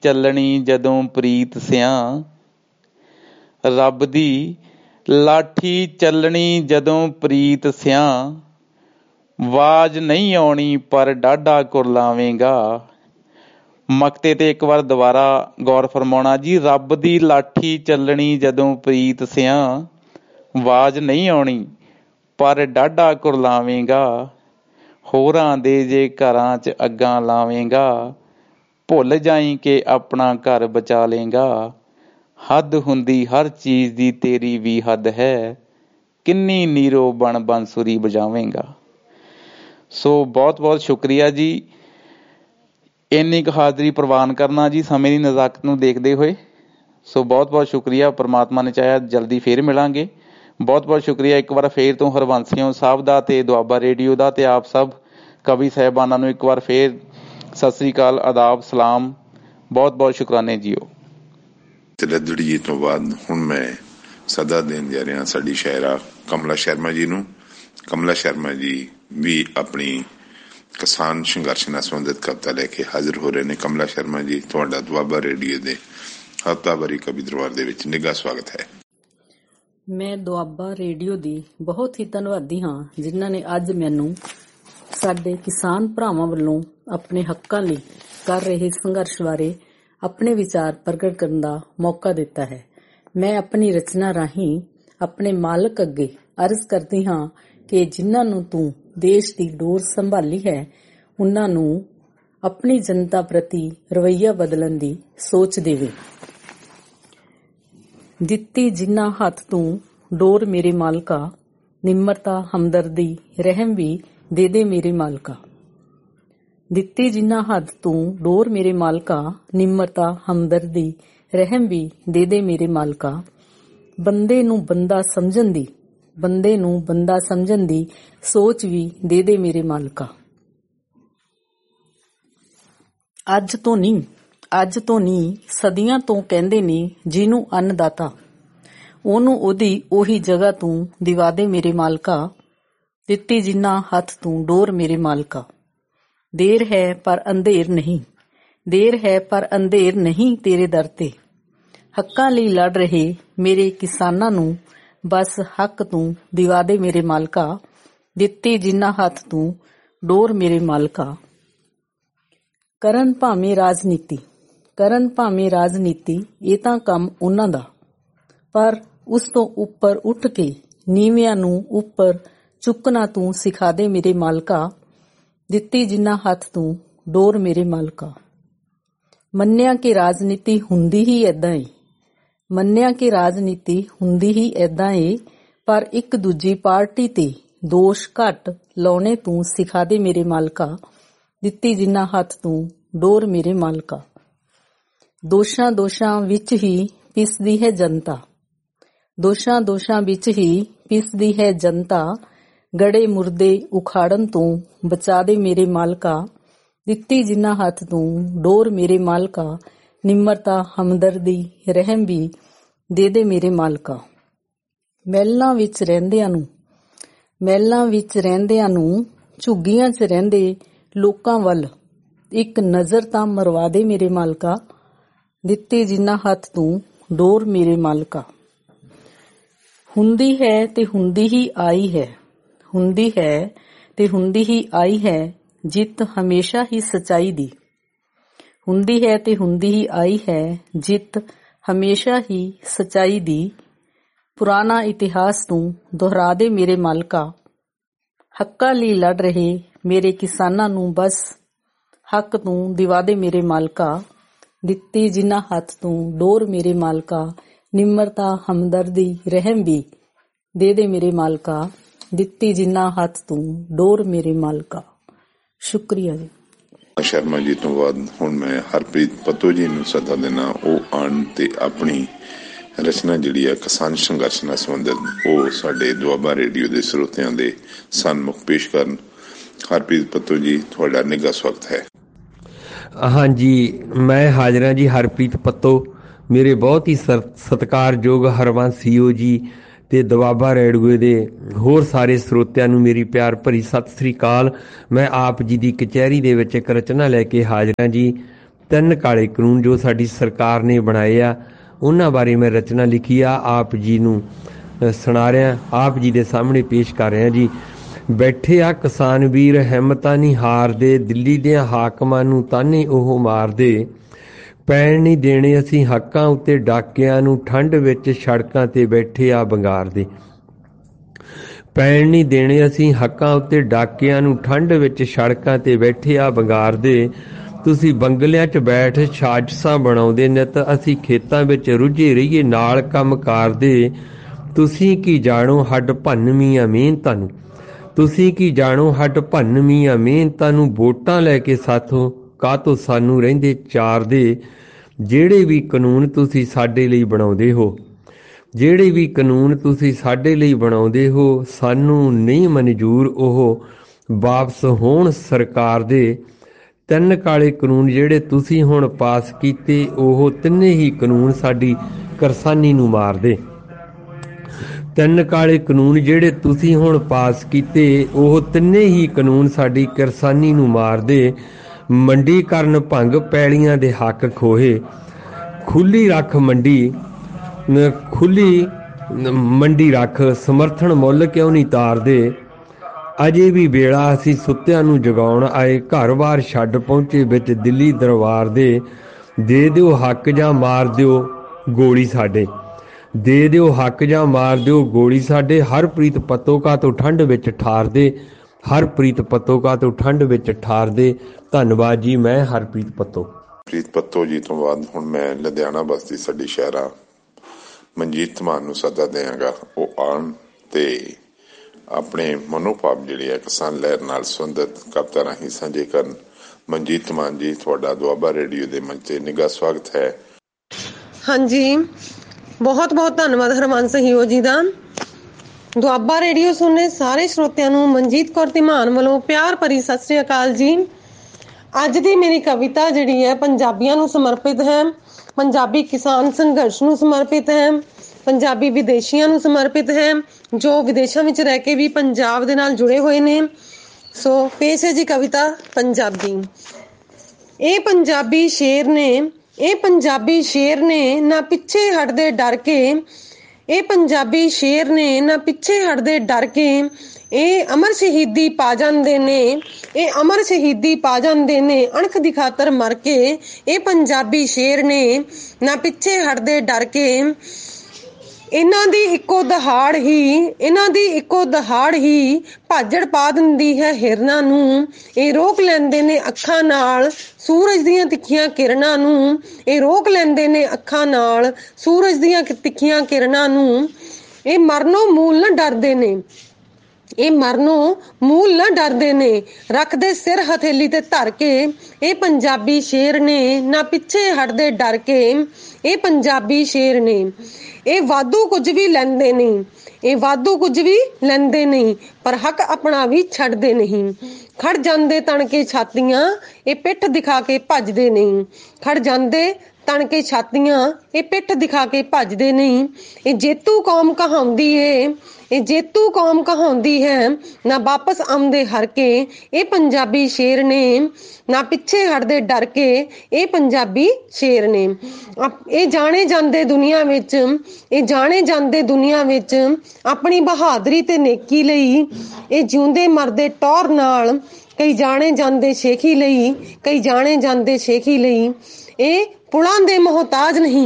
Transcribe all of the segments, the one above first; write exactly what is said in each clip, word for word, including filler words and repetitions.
ਚੱਲਣੀ ਜਦੋਂ ਪ੍ਰੀਤ ਸਿਆਂ, ਰੱਬ ਦੀ ਲਾਠੀ ਚੱਲਣੀ ਜਦੋਂ ਪ੍ਰੀਤ ਸਿਆਂ, ਆਵਾਜ਼ ਨਹੀਂ ਆਉਣੀ ਪਰ ਡਾਢਾ ਕੁਰਲਾਵੇਂਗਾ। ਮਕਤੇ ਤੇ ਇੱਕ ਵਾਰ ਦੁਬਾਰਾ ਗੌਰ ਫਰਮਾਉਣਾ ਜੀ। ਰੱਬ ਦੀ ਲਾਠੀ ਚੱਲਣੀ ਜਦੋਂ ਪ੍ਰੀਤ ਸਿਆਂ, ਆਵਾਜ਼ ਨਹੀਂ ਆਉਣੀ ਪਰ ਡਾਢਾ ਕੁਰਲਾਵੇਂਗਾ। ਹੋਰਾਂ ਦੇ ਜੇ ਘਰਾਂ 'ਚ ਅੱਗਾਂ ਲਾਵੇਂਗਾ, ਭੁੱਲ ਜਾਈਂ ਕਿ ਆਪਣਾ ਘਰ ਬਚਾ ਲੇਂਗਾ। ਹੱਦ ਹੁੰਦੀ ਹਰ ਚੀਜ਼ ਦੀ ਤੇਰੀ ਵੀ ਹੱਦ ਹੈ, ਕਿੰਨੀ ਨੀਰੋ ਬਣ ਬਾਂਸੁਰੀ ਵਜਾਵੇਂਗਾ। ਸੋ ਬਹੁਤ ਬਹੁਤ ਸ਼ੁਕਰੀਆ ਜੀ, ਇੰਨੀ ਕੁ ਹਾਜ਼ਰੀ ਪ੍ਰਵਾਨ ਕਰਨਾ ਜੀ ਸਮੇਂ ਦੀ ਨਜ਼ਾਕਤ ਨੂੰ ਦੇਖਦੇ ਹੋਏ। ਸੋ ਬਹੁਤ ਬਹੁਤ ਸ਼ੁਕਰੀਆ। ਪਰਮਾਤਮਾ ਨੇ ਚਾਹਿਆ ਜਲਦੀ ਫੇਰ ਮਿਲਾਂਗੇ। ਬਹੁਤ ਬਹੁਤ ਸ਼ੁਕਰੀਆ ਇੱਕ ਵਾਰ ਫੇਰ ਤੋਂ ਹਰਬੰਸਿਓ ਸਾਹਿਬ ਦਾ ਤੇ ਦੁਆਬਾ ਰੇਡੀਓ ਦਾ, ਤੇ ਆਪ ਸਭ ਕਵੀ ਸਾਹਿਬਾਨਾਂ ਨੂੰ ਇੱਕ ਵਾਰ ਫੇਰ ਸਤਿ ਸ੍ਰੀ ਅਕਾਲ, ਆਦਾਬ, ਸਲਾਮ, ਬਹੁਤ ਬਹੁਤ ਸ਼ੁਕਰਾਨੇ ਜੀਓ। ਤਲਦੜੀ ਤੋਂ ਬਾਅਦ ਹੁਣ ਮੈਂ ਸਦਾ ਦੇਣ ਜਾ ਰਿਹਾ ਸਾਡੀ ਸ਼ਾਇਰਾ ਕਮਲਾ ਸ਼ਰਮਾ ਜੀ ਨੂੰ। ਕਮਲਾ ਸ਼ਰਮਾ ਜੀ ਵੀ ਆਪਣੀ ਕਿਸਾਨ ਸੰਘਰਸ਼ ਨਾਲ ਸੰਬੰਧਿਤ ਕਵਿਤਾ ਲੈ ਕੇ ਹਾਜ਼ਰ ਹੋ ਰਹੇ ਨੇ। ਕਮਲਾ ਸ਼ਰਮਾ ਜੀ, ਤੁਹਾਡਾ ਦੁਆਬਾ ਰੇਡੀਓ ਦੇ ਹਫ਼ਤਾਵਾਰੀ ਕਵੀ ਦਰਬਾਰ ਦੇ ਵਿੱਚ ਨਿੱਘਾ ਸਵਾਗਤ ਹੈ। ਮੈਂ ਦੁਆਬਾ ਰੇਡੀਓ ਦੀ ਬਹੁਤ ਹੀ ਧੰਨਵਾਦੀ ਹਾਂ, ਜਿਨ੍ਹਾਂ ਨੇ ਅੱਜ ਮੈਨੂੰ ਸਾਡੇ ਕਿਸਾਨ ਭਰਾਵਾਂ ਵੱਲੋਂ ਆਪਣੇ ਹੱਕਾਂ ਲਈ ਕਰ ਰਹੇ ਸੰਘਰਸ਼ ਬਾਰੇ ਆਪਣੇ ਵਿਚਾਰ ਪ੍ਰਗਟ ਕਰਨ ਦਾ ਮੌਕਾ ਦਿੱਤਾ ਹੈ। ਮੈਂ ਆਪਣੀ ਰਚਨਾ ਰਾਹੀਂ ਆਪਣੇ ਮਾਲਕ ਅੱਗੇ ਅਰਜ਼ ਕਰਦੀ ਹਾਂ ਕਿ ਜਿਨ੍ਹਾਂ ਨੂੰ ਤੂੰ ਦੇਸ਼ ਦੀ ਡੋਰ ਸੰਭਾਲੀ ਹੈ, ਉਹਨਾਂ ਨੂੰ ਆਪਣੀ ਜਨਤਾ ਪ੍ਰਤੀ ਰਵੱਈਆ ਬਦਲਣ ਦੀ ਸੋਚ ਦੇਵੇ। ਦਿੱਤੀ ਜਿਨ੍ਹਾਂ ਹੱਥ ਤੂੰ ਡੋਰ ਮੇਰੇ ਮਾਲਕਾ, ਨਿਮਰਤਾ ਹਮਦਰਦੀ ਰਹਿਮ ਵੀ ਦੇ ਦੇ ਮੇਰੇ ਮਾਲਕਾ। ਦਿੱਤੀ ਜਿਨ੍ਹਾਂ ਹੱਥ ਤੂੰ ਡੋਰ ਮੇਰੇ ਮਾਲਕਾ, ਨਿਮਰਤਾ ਹਮਦਰਦੀ ਰਹਿਮ ਵੀ ਦੇ ਦੇ ਮੇਰੇ ਮਾਲਕਾ। ਬੰਦੇ ਨੂੰ ਬੰਦਾ ਸਮਝਣ ਦੀ ਬੰਦੇ ਨੂੰ ਬੰਦਾ ਸਮਝਣ ਦੀ ਸੋਚ ਵੀ ਦੇ ਦੇ ਮੇਰੇ ਮਾਲਕਾ। ਅੱਜ ਤੋਂ ਨਹੀਂ ਅੱਜ ਤੋਂ ਨਹੀਂ ਸਦੀਆਂ ਤੋਂ ਕਹਿੰਦੇ ਨੇ ਜਿਹਨੂੰ ਅੰਨਦਾਤਾ, ਉਹਨੂੰ ਉਹਦੀ ਉਹੀ ਜਗ੍ਹਾ ਤੂੰ ਦਿਵਾ ਦੇ ਮੇਰੇ ਮਾਲਕਾ। ਦਿੱਤੀ ਜਿਨ੍ਹਾਂ ਹੱਥ ਤੂੰ ਡੋਰ ਮੇਰੇ ਮਾਲਕਾ। ਦੇਰ ਹੈ ਪਰ ਅੰਧੇਰ ਨਹੀਂ, ਦੇਰ ਹੈ ਪਰ ਅੰਧੇਰ ਨਹੀਂ ਤੇਰੇ ਦਰ ਤੇ। ਹੱਕਾਂ ਲਈ ਲੜ ਰਹੇ ਮੇਰੇ ਕਿਸਾਨਾਂ ਨੂੰ ਬਸ ਹੱਕ ਤੂੰ ਦਿਵਾ ਦੇ ਮੇਰੇ ਮਾਲਕਾ। ਦਿੱਤੀ ਜਿਨ੍ਹਾਂ ਹੱਥ ਤੂੰ ਡੋਰ ਮੇਰੇ ਮਾਲਕਾ। ਕਰਨ ਭਾਵੇਂ ਰਾਜਨੀਤੀ ਕਰਨ ਭਾਵੇਂ ਰਾਜਨੀਤੀ ਇਹ ਤਾਂ ਕੰਮ ਉਹਨਾਂ ਦਾ, ਪਰ ਉਸ ਤੋਂ ਉੱਪਰ ਉੱਠ ਕੇ ਨੀਵਿਆਂ ਨੂੰ ਉੱਪਰ ਚੁੱਕਣਾ ਤੂੰ ਸਿਖਾ ਦੇ ਮੇਰੇ ਮਾਲਕਾ। ਦਿੱਤੀ ਜਿਨ੍ਹਾਂ ਹੱਥ ਤੂੰ ਡੋਰ ਮੇਰੇ ਮਾਲਕਾ। ਮੰਨਿਆ ਕਿ ਰਾਜਨੀਤੀ ਹੁੰਦੀ ਹੀ ਏਦਾਂ ਏ ਮੰਨਿਆ ਕਿ ਰਾਜਨੀਤੀ ਹੁੰਦੀ ਹੀ ਏਦਾਂ ਏ ਪਰ ਇੱਕ ਦੂਜੀ ਪਾਰਟੀ ਤੇ ਦੋਸ਼ ਘੱਟ ਲਾਉਣੇ ਤੂੰ ਸਿਖਾ ਦੇ ਮੇਰੇ ਮਾਲਕਾ। ਦਿੱਤੀ ਜਿਨ੍ਹਾਂ ਹੱਥ ਤੂੰ ਡੋਰ ਮੇਰੇ ਮਾਲਕਾ। ਦੋਸ਼ਾਂ ਦੋਸ਼ਾਂ ਵਿੱਚ ਹੀ ਪਿਸਦੀ ਹੈ ਜਨਤਾ ਦੋਸ਼ਾਂ ਦੋਸ਼ਾਂ ਵਿੱਚ ਹੀ ਪਿਸਦੀ ਹੈ ਜਨਤਾ। ਗੜੇ ਮੁਰਦੇ ਉਖਾੜਨ ਤੋਂ ਬਚਾ ਦੇ ਮੇਰੇ ਮਾਲਕਾ। ਦਿੱਤੀ ਜਿਨ੍ਹਾਂ ਹੱਥ ਤੂੰ ਡੋਰ ਮੇਰੇ ਮਾਲਕਾ। ਨਿਮਰਤਾ ਹਮਦਰਦੀ ਰਹਿਮ ਵੀ ਦੇ ਦੇ ਮੇਰੇ ਮਾਲਕਾ। ਮਹਿਲਾਂ ਵਿੱਚ ਰਹਿੰਦਿਆਂ ਨੂੰ ਮਹਿਲਾਂ ਵਿੱਚ ਰਹਿੰਦਿਆਂ ਨੂੰ ਝੁੱਗੀਆਂ 'ਚ ਰਹਿੰਦੇ ਲੋਕਾਂ ਵੱਲ ਇੱਕ ਨਜ਼ਰ ਤਾਂ ਮਰਵਾ ਦੇ ਮੇਰੇ ਮਾਲਕਾ। ਦਿੱਤੀ ਜਿਨ੍ਹਾਂ ਹੱਥ ਤੂੰ ਡੋਰ ਮੇਰੇ ਮਾਲਕਾ। ਹੁੰਦੀ ਹੈ ਤੇ ਹੁੰਦੀ ਹੀ ਆਈ ਹੈ ਹੁੰਦੀ ਹੈ ਤੇ ਹੁੰਦੀ ਹੀ ਆਈ ਹੈ ਜਿੱਤ ਹਮੇਸ਼ਾ ਹੀ ਸੱਚਾਈ ਦੀ। ਹੁੰਦੀ ਹੈ ਤੇ ਹੁੰਦੀ ਹੀ ਆਈ ਹੈ ਜਿੱਤ ਹਮੇਸ਼ਾ ਹੀ ਸੱਚਾਈ ਦੀ। ਪੁਰਾਣਾ ਇਤਿਹਾਸ ਤੂੰ ਦੁਹਰਾ ਦੇ ਮੇਰੇ ਮਾਲਕਾ। ਹੱਕਾਂ ਲਈ ਲੜ ਰਹੇ ਮੇਰੇ ਕਿਸਾਨਾਂ ਨੂੰ ਬਸ ਹੱਕ ਤੂੰ ਦਿਵਾ ਦੇ ਮੇਰੇ ਮਾਲਕਾ। ਦਿੱਤੀ ਜਿਨ੍ਹਾਂ ਹੱਥ ਤੂੰ ਡੋਰ ਮੇਰੇ ਮਾਲਕਾ। ਨਿਮਰਤਾ ਹਮਦਰਦੀ ਰਹਿਮ ਵੀ ਦੇ ਦੇ ਮੇਰੇ ਮਾਲਕਾ। ਦਿੱਤੀ ਜਿਨ੍ਹਾਂ ਹੱਥ ਤੂੰ ਡੋਰ ਮੇਰੇ ਮਾਲਕਾ। ਸ਼ੁਕਰੀਆ ਜੀ। ਸ਼ਰਮਾ ਜੀ ਤੋਂ ਬਾਅਦ ਹੁਣ ਮੈਂ ਹਰਪ੍ਰੀਤ ਪੱਤੋ ਜੀ ਨੂੰ ਸੱਦਾ ਦੇਣਾ, ਉਹ ਆਣ ਤੇ ਆਪਣੀ ਰਚਨਾ ਜਿਹੜੀ ਹੈ ਕਿਸਾਨ ਸੰਘਰਸ਼ ਨਾਲ ਸੰਬੰਧਿਤ ਉਹ ਸਾਡੇ ਦੁਆਬਾ ਰੇਡੀਓ ਦੇ ਸਰੋਤਿਆਂ ਦੇ ਸਨਮੁਖ ਪੇਸ਼ ਕਰਨ। ਹਰਪ੍ਰੀਤ ਪੱਤੋ ਜੀ, ਤੁਹਾਡਾ ਨਿੱਘਾ ਸਵਾਗਤ ਹੈ। ਹਾਂਜੀ, ਮੈਂ ਹਾਜ਼ਰ ਹਾਂ ਜੀ। ਹਰਪ੍ਰੀਤ ਪੱਤੋ, ਮੇਰੇ ਬਹੁਤ ਹੀ ਸਤਿਕਾਰਯੋਗ ਹਰਬੰਸੀਓ ਜੀ ਤੇ ਦੁਆਬਾ ਰੇਡੀਓ ਦੇ ਹੋਰ ਸਾਰੇ ਸਰੋਤਿਆਂ ਨੂੰ ਮੇਰੀ ਪਿਆਰ ਭਰੀ ਸਤਿ ਸ੍ਰੀ ਅਕਾਲ। ਮੈਂ ਆਪ ਜੀ ਦੀ ਕਚਹਿਰੀ ਦੇ ਵਿੱਚ ਇੱਕ ਰਚਨਾ ਲੈ ਕੇ ਹਾਜ਼ਰ ਹਾਂ ਜੀ। ਤਿੰਨ ਕਾਲੇ ਕਾਨੂੰਨ ਜੋ ਸਾਡੀ ਸਰਕਾਰ ਨੇ ਬਣਾਏ ਆ, ਉਹਨਾਂ ਬਾਰੇ ਮੈਂ ਰਚਨਾ ਲਿਖੀ ਆ, ਆਪ ਜੀ ਨੂੰ ਸੁਣਾ ਰਿਹਾ, ਆਪ ਜੀ ਦੇ ਸਾਹਮਣੇ ਪੇਸ਼ ਕਰ ਰਿਹਾ ਜੀ। ਬੈਠੇ ਆ ਕਿਸਾਨ ਵੀਰ ਹਿੰਮਤਾਂ ਨਹੀਂ ਹਾਰਦੇ, ਦਿੱਲੀ ਦੀਆਂ ਹਾਕਮਾਂ ਨੂੰ ਤਾਨੇ ਉਹ ਮਾਰਦੇ, ਪੈਣ ਨਹੀਂ ਦੇਣੇ ਅਸੀਂ ਹੱਕਾਂ ਉੱਤੇ ਡਾਕਿਆਂ ਨੂੰ, ਠੰਡ ਵਿੱਚ ਸੜਕਾਂ ਤੇ ਬੈਠੇ ਆ ਬੰਗਾਰਦੇ। ਪੈਣ ਨਹੀਂ ਦੇਣੇ ਅਸੀਂ ਹੱਕਾਂ ਉੱਤੇ ਡਾਕਿਆਂ ਨੂੰ, ਠੰਡ ਵਿੱਚ ਸੜਕਾਂ ਤੇ ਬੈਠੇ ਆ ਬੰਗਾਰਦੇ। ਤੁਸੀਂ ਬੰਗਲਿਆਂ 'ਚ ਬੈਠ ਸਾਜ਼ਿਸ਼ਾਂ ਬਣਾਉਂਦੇ ਨਿੱਤ, ਅਸੀਂ ਖੇਤਾਂ ਵਿੱਚ ਰੁੱਝੇ ਰਹੀਏ ਨਾਲ ਕੰਮ ਕਰਦੇ। ਤੁਸੀਂ ਕੀ ਜਾਣੋ ਹੱਡ ਭੰਨਵੀਆਂ ਮਿਹਨਤਾਂ ਨੂੰ, ਤੁਸੀਂ ਕੀ ਜਾਣੋ ਹੱਡ ਭੰਨਵੀਆਂ ਮਿਹਨਤਾਂ ਨੂੰ, ਵੋਟਾਂ ਲੈ ਕੇ ਸਾਥੋਂ ਕਾਹਤੋਂ ਸਾਨੂੰ ਰਹਿੰਦੇ ਚਾਰਦੇ। ਜਿਹੜੇ ਵੀ ਕਾਨੂੰਨ ਤੁਸੀਂ ਸਾਡੇ ਲਈ ਬਣਾਉਂਦੇ ਹੋ, ਜਿਹੜੇ ਵੀ ਕਾਨੂੰਨ ਤੁਸੀਂ ਸਾਡੇ ਲਈ ਬਣਾਉਂਦੇ ਹੋ, ਸਾਨੂੰ ਨਹੀਂ ਮਨਜ਼ੂਰ ਉਹ ਵਾਪਸ ਹੋਣ ਸਰਕਾਰ ਦੇ। ਤਿੰਨ ਕਾਲੇ ਕਾਨੂੰਨ ਜਿਹੜੇ ਤੁਸੀਂ ਹੁਣ ਪਾਸ ਕੀਤੇ, ਉਹ ਤਿੰਨੇ ਹੀ ਕਾਨੂੰਨ ਸਾਡੀ ਕਿਰਸਾਨੀ ਨੂੰ ਮਾਰਦੇ। ਤਿੰਨ ਕਾਲੇ ਕਾਨੂੰਨ ਜਿਹੜੇ ਤੁਸੀਂ ਹੁਣ ਪਾਸ ਕੀਤੇ, ਉਹ ਤਿੰਨੇ ਹੀ ਕਾਨੂੰਨ ਸਾਡੀ ਕਿਰਸਾਨੀ ਨੂੰ ਮਾਰਦੇ। ਮੰਡੀਕਰਨ ਭੰਗ, ਪੈਲੀਆਂ ਦੇ ਹੱਕ ਖੋਹੇ, ਖੁੱਲੀ ਰੱਖ ਮੰਡੀ, ਖੁੱਲੀ ਮੰਡੀ ਰੱਖ, ਸਮਰਥਨ ਮੁੱਲ ਕਿਉਂ ਨਹੀਂ ਤਾਰਦੇ। ਅਜੇ ਵੀ ਵੇਲਾ ਅਸੀਂ ਸੁੱਤਿਆਂ ਨੂੰ ਜਗਾਉਣ ਆਏ, ਘਰ-ਬਾਰ ਛੱਡ ਪਹੁੰਚੇ ਵਿੱਚ ਦਿੱਲੀ ਦਰਬਾਰ ਦੇ। ਦੇ ਦਿਓ ਹੱਕ ਜਾਂ ਮਾਰ ਦਿਓ ਗੋਲੀ ਸਾਡੇ, ਦੇ ਦਿਓ ਹੱਕ ਜਾਂ ਮਾਰ ਦਿਓ ਗੋਲੀ ਸਾਡੇ। ਹਰਪ੍ਰੀਤ ਪੱਤੋਕਾ ਤੋਂ ਠੰਡ ਵਿੱਚ ਠਾਰਦੇ, ਹਰਪ੍ਰੀਤ ਪੱਤੋਕਾ ਤੋਂ ਠੰਡ ਵਿੱਚ ਠਾਰਦੇ। ਧੰਨਵਾਦ ਜੀ, ਮੈਂ ਹਰਪ੍ਰੀਤ ਪੱਤੋ। ਪ੍ਰੀਤ ਪੱਤੋ ਜੀ ਤੋਂ ਬਾਅਦ ਹੁਣ ਮੈਂ ਲੁਧਿਆਣਾ ਬਸਤੀ ਸਾਡੀ ਸ਼ਹਿਰਾ ਮਨਜੀਤ ਧਮਾਨ ਨੂੰ ਸੱਦਾ ਦਿਆਂਗਾ, ਉਹ ਆਉਣ ਤੇ ਆਪਣੇ ਮਨੋਭਾਵ ਜਿਹੜੇ ਆ ਕਿਸਾਨ ਲਹਿਰ ਨਾਲ ਸੰਬੰਧਿਤ ਕਵਿਤਾ ਰਾਹੀਂ ਸਾਂਝੇ ਕਰਨ। ਮਨਜੀਤ ਧਮਾਨ ਜੀ, ਤੁਹਾਡਾ ਦੁਆਬਾ ਰੇਡੀਓ ਦੇ ਮੰਚ ਤੇ ਨਿੱਘਾ ਸਵਾਗਤ ਹੈ। ਹਾਂਜੀ, ਬਹੁਤ ਬਹੁਤ ਧੰਨਵਾਦ ਹਰਮਨ ਸਹੀਓ ਜੀ ਦਾ। ਦੁਆਬਾ ਰੇਡੀਓ ਸੁਣਨੇ ਸਾਰੇ ਸਰੋਤਿਆਂ ਨੂੰ ਮਨਜੀਤ ਕੌਰ ਧਮਾਨ ਵੱਲੋਂ ਪਿਆਰ ਭਰੀ ਸਤਿ ਸ੍ਰੀ ਅਕਾਲ ਜੀ। ਅੱਜ ਦੀ ਮੇਰੀ ਕਵਿਤਾ ਜਿਹੜੀ ਹੈ ਪੰਜਾਬੀਆਂ ਨੂੰ ਸਮਰਪਿਤ ਹੈ, ਪੰਜਾਬੀ ਕਿਸਾਨ ਸੰਘਰਸ਼ ਨੂੰ ਸਮਰਪਿਤ ਹੈ, ਪੰਜਾਬੀ ਵਿਦੇਸ਼ੀਆਂ ਨੂੰ ਸਮਰਪਿਤ ਹੈ ਜੋ ਵਿਦੇਸ਼ਾਂ ਵਿੱਚ ਰਹਿ ਕੇ ਵੀ ਪੰਜਾਬ ਦੇ ਨਾਲ ਜੁੜੇ ਹੋਏ ਨੇ। ਸੋ ਪੇਸ਼ ਹੈ ਜੀ ਕਵਿਤਾ ਪੰਜਾਬੀ। ਇਹ ਪੰਜਾਬੀ ਸ਼ੇਰ ਨੇ, ਇਹ ਪੰਜਾਬੀ ਸ਼ੇਰ ਨੇ ਨਾ ਪਿੱਛੇ ਹਟਦੇ ਡਰ ਕੇ, ਇਹ ਪੰਜਾਬੀ ਸ਼ੇਰ ਨੇ ਨਾ ਪਿੱਛੇ ਹਟਦੇ ਡਰ ਕੇ, ਇਹ ਅਮਰ ਸ਼ਹੀਦੀ ਪਾ ਜਾਂਦੇ ਨੇ, ਇਹ ਅਮਰ ਸ਼ਹੀਦੀ ਪਾ ਜਾਂਦੇ ਨੇ ਅਣਖ ਦੀ ਖਾਤਰ ਮਰ ਕੇ। ਇਹ ਪੰਜਾਬੀ ਸ਼ੇਰ ਨੇ ਨਾ ਪਿੱਛੇ ਹਟਦੇ ਡਰ ਕੇ, ਇਹਨਾਂ ਦੀ ਇੱਕੋ ਦਹਾੜ ਹੀ, ਇਹਨਾਂ ਦੀ ਇੱਕੋ ਦਹਾੜ ਹੀ ਭਾਜੜ ਪਾ ਦਿੰਦੀ ਹੈ ਹਿਰਨਾਂ ਨੂੰ। ਇਹ ਰੋਕ ਲੈਂਦੇ ਨੇ ਅੱਖਾਂ ਨਾਲ ਸੂਰਜ ਦੀਆਂ ਤਿੱਖੀਆਂ ਕਿਰਨਾਂ ਨੂੰ, ਇਹ ਰੋਕ ਲੈਂਦੇ ਨੇ ਅੱਖਾਂ ਨਾਲ ਸੂਰਜ ਦੀਆਂ ਤਿੱਖੀਆਂ ਕਿਰਨਾਂ ਨੂੰ। ਇਹ ਮਰਨੋਂ ਮੂਲ ਨਾ ਡਰਦੇ ਨੇ, ਇਹ ਮਰਨੋਂ ਮੂਲ ਨਾ ਡਰਦੇ ਨੇ, ਰੱਖਦੇ ਸਿਰ ਹਥੇਲੀ ਤੇ ਧਰ ਕੇ। ਇਹ ਪੰਜਾਬੀ ਸ਼ੇਰ ਨੇ ਨਾ ਪਿੱਛੇ ਹਟਦੇ ਡਰ ਕੇ, ਇਹ ਪੰਜਾਬੀ ਸ਼ੇਰ ਨੇ। ਇਹ ਵਾਧੂ ਕੁਝ ਵੀ ਲੈਂਦੇ ਨਹੀਂ, ਇਹ ਵਾਧੂ ਕੁਝ ਵੀ ਲੈਂਦੇ ਨਹੀਂ, ਪਰ ਹੱਕ ਆਪਣਾ ਵੀ ਛੱਡਦੇ ਨਹੀਂ। ਖੜ ਜਾਂਦੇ ਤਣ ਕੇ ਛਾਤੀਆਂ, ਇਹ ਪਿੱਠ ਦਿਖਾ ਕੇ ਭੱਜਦੇ ਨਹੀਂ, ਖੜ ਜਾਂਦੇ ਤਣ ਕੇ ਛਾਤੀਆਂ, ਇਹ ਪਿੱਠ ਦਿਖਾ ਕੇ ਭੱਜਦੇ ਨਹੀਂ। ਇਹ ਜੇਤੂ ਕੌਮ ਕਹਾਉਂਦੀ ਏ, ਇਹ ਜੇਤੂ ਕੌਮ ਕਹਾਉਂਦੀ ਹੈ ਨਾ ਵਾਪਸ ਆਉਂਦੇ ਹਰ ਕੇ। ਇਹ ਪੰਜਾਬੀ ਸ਼ੇਰ ਨੇ ਨਾ ਪਿੱਛੇ ਹਟਦੇ ਡਰ ਕੇ, ਇਹ ਪੰਜਾਬੀ ਸ਼ੇਰ ਨੇ। ਇਹ ਜਾਣੇ ਜਾਂਦੇ ਦੁਨੀਆ ਵਿੱਚ, ਇਹ ਜਾਣੇ ਜਾਂਦੇ ਦੁਨੀਆ ਵਿੱਚ ਆਪਣੀ ਬਹਾਦਰੀ ਤੇ ਨੇਕੀ ਲਈ। ਇਹ ਜਿਉਂਦੇ ਮਰਦੇ ਟੌਰ ਨਾਲ, ਕਈ ਜਾਣੇ ਜਾਂਦੇ ਸ਼ੇਖੀ ਲਈ, ਕਈ ਜਾਣੇ ਜਾਂਦੇ ਸ਼ੇਖੀ ਲਈ। ਇਹ ਪੁਲਾਂ ਦੇ ਮੁਹਤਾਜ ਨਹੀਂ,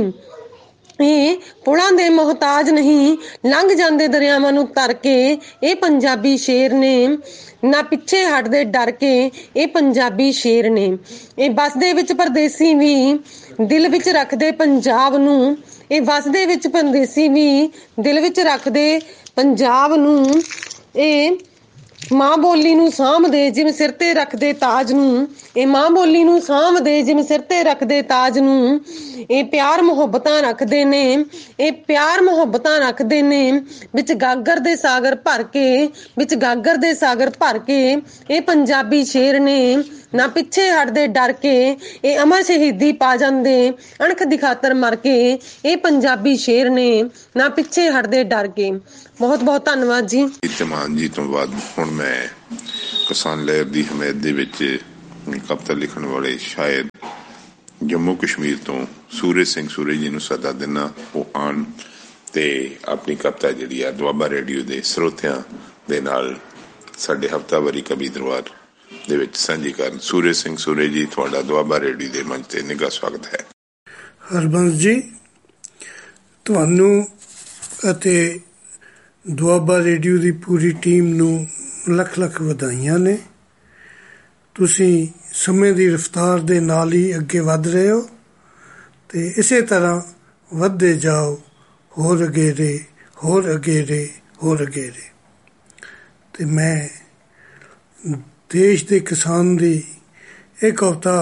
ਇਹ ਪੁਲਾਂ ਦੇ ਮੁਹਤਾਜ ਨਹੀਂ, ਲੰਘ ਜਾਂਦੇ ਦਰਿਆਵਾਂ ਨੂੰ ਤਰ ਕੇ। ਇਹ ਪੰਜਾਬੀ ਸ਼ੇਰ ਨੇ ਨਾ ਪਿੱਛੇ ਹਟਦੇ ਡਰ ਕੇ, ਇਹ ਪੰਜਾਬੀ ਸ਼ੇਰ ਨੇ। ਇਹ ਵਸਦੇ ਵਿੱਚ ਪਰਦੇਸੀ ਵੀ ਦਿਲ ਵਿੱਚ ਰੱਖਦੇ ਪੰਜਾਬ ਨੂੰ, ਇਹ ਵਸਦੇ ਵਿੱਚ ਪਰਦੇਸੀ ਵੀ ਦਿਲ ਵਿੱਚ ਰੱਖਦੇ ਪੰਜਾਬ ਨੂੰ। ਇਹ ਮਾਂ ਬੋਲੀ ਨੂੰ ਸਾਂਭਦੇ ਜਿਵੇਂ ਸਿਰ ਤੇ ਰੱਖਦੇ ਤਾਜ ਨੂੰ, ਇਹ ਮਾਂ ਬੋਲੀ ਨੂੰ ਸਾਂਭਦੇ ਜਿਵੇਂ ਸਿਰ ਤੇ ਰੱਖਦੇ ਤਾਜ ਨੂੰ। ਇਹ ਪਿਆਰ ਮੁਹੱਬਤਾਂ ਰੱਖਦੇ ਨੇ, ਇਹ ਪਿਆਰ ਮੁਹੱਬਤਾਂ ਰੱਖਦੇ ਨੇ ਵਿੱਚ ਗਾਗਰ ਦੇ ਸਾਗਰ ਭਰ ਕੇ, ਵਿੱਚ ਗਾਗਰ ਦੇ ਸਾਗਰ ਭਰ ਕੇ। ਇਹ ਪੰਜਾਬੀ ਸ਼ੇਰ ਨੇ ਨਾ ਪਿੱਛੇ ਹਟਦੇ ਡਰ ਕੇ, ਇਹ ਅਮਰ ਸ਼ਹੀਦੀ ਪਾ ਜਾਂਦੇ ਅਣਖ ਦੀ ਖਾਤਰ ਮਰ ਕੇ। ਇਹ ਪੰਜਾਬੀ ਸ਼ੇਰ ਨੇ ਨਾ ਪਿੱਛੇ ਹਟਦੇ ਡਰ ਕੇ। ਬਹੁਤ ਬਹੁਤ ਧੰਨਵਾਦ ਜੀ। ਧਮਾਨ ਜੀ ਤੋਂ ਬਾਅਦ ਹੁਣ ਮੈਂ ਕਿਸਾਨ ਲਹਿਰ ਦੀ ਹਮਾਇਤ ਦੇ ਵਿੱਚ ਕਵਿਤਾ ਲਿਖਣ ਵਾਲੇ ਸ਼ਾਇਰ ਜੰਮੂ ਕਸ਼ਮੀਰ ਤੋਂ ਸੂਰਜ ਸਿੰਘ ਸੂਰਜ ਜੀ ਨੂੰ ਸੱਦਾ ਦਿੰਦਾ, ਉਹ ਆਉਣ ਤੇ ਆਪਣੀ ਕਵਿਤਾ ਜਿਹੜੀ ਆ ਦੁਆਬਾ ਰੇਡੀਓ ਦੇ ਸਰੋਤਿਆਂ ਦੇ ਨਾਲ ਸਾਡੇ ਹਫ਼ਤਾਵਾਰੀ ਕਵੀ ਦਰਬਾਰ ਦੇ ਵਿੱਚ ਸਾਂਝੀ ਕਰਨ। ਸੂਰਜ ਸਿੰਘ ਸੂਰਜ ਜੀ, ਤੁਹਾਡਾ ਦੁਆਬਾ ਰੇਡੀਓ ਦੇ ਮੰਚ ਤੇ ਨਿੱਘਾ ਸਵਾਗਤ ਹੈ। ਹਰਬੰਸ ਜੀ, ਤੁਹਾਨੂੰ ਅਤੇ ਦੁਆਬਾ ਰੇਡੀਓ ਦੀ ਪੂਰੀ ਟੀਮ ਨੂੰ ਲੱਖ ਲੱਖ ਵਧਾਈਆਂ ਨੇ। ਤੁਸੀਂ ਸਮੇਂ ਦੀ ਰਫ਼ਤਾਰ ਦੇ ਨਾਲ ਹੀ ਅੱਗੇ ਵੱਧ ਰਹੇ ਹੋ ਅਤੇ ਇਸੇ ਤਰ੍ਹਾਂ ਵੱਧਦੇ ਜਾਓ, ਹੋਰ ਅਗੇਰੇ, ਹੋਰ ਅਗੇਰੇ, ਹੋਰ ਅਗੇਰੇ। ਅਤੇ ਮੈਂ ਦੇਸ਼ ਦੇ ਕਿਸਾਨ ਦੀ ਇਹ ਕਵਿਤਾ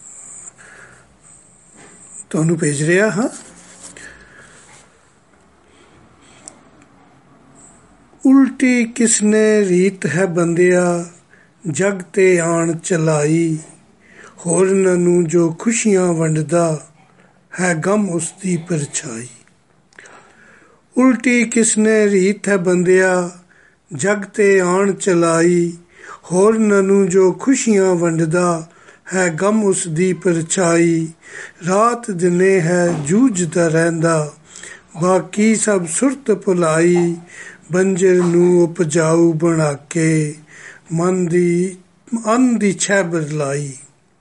ਤੁਹਾਨੂੰ ਭੇਜ ਰਿਹਾ ਹਾਂ। ਉਲਟੀ ਕਿਸਨੇ ਰੀਤ ਹੈ ਬੰਦਿਆ, ਜਗ ਤੇ ਆਣ ਚਲਾਈ, ਹੋਰਨਾਂ ਨੂੰ ਜੋ ਖੁਸ਼ੀਆਂ ਵੰਡਦਾ ਹੈ ਗਮ ਉਸ ਦੀ ਪਰਛਾਈ। ਉਲਟੀ ਕਿਸਨੇ ਰੀਤ ਹੈ ਬੰਦਿਆ, ਜਗ ਤੇ ਆਣ ਚਲਾਈ, ਹੋਰਨਾਂ ਨੂੰ ਜੋ ਖੁਸ਼ੀਆਂ ਵੰਡਦਾ ਹੈ ਗਮ ਉਸ ਦੀ ਪਰਛਾਈ। ਰਾਤ ਦਿਨੇ ਹੈ ਜੂਝਦਾ ਰਹਿੰਦਾ, ਬਾਕੀ ਸਭ ਸੁਰਤ ਭੁਲਾਈ, ਬੰਜਰ ਨੂੰ ਉਪਜਾਊ ਬਣਾ ਕੇ ਮਨ ਦੀ ਅੰਨ ਦੀ ਛੈਬਰ ਲਾਈ।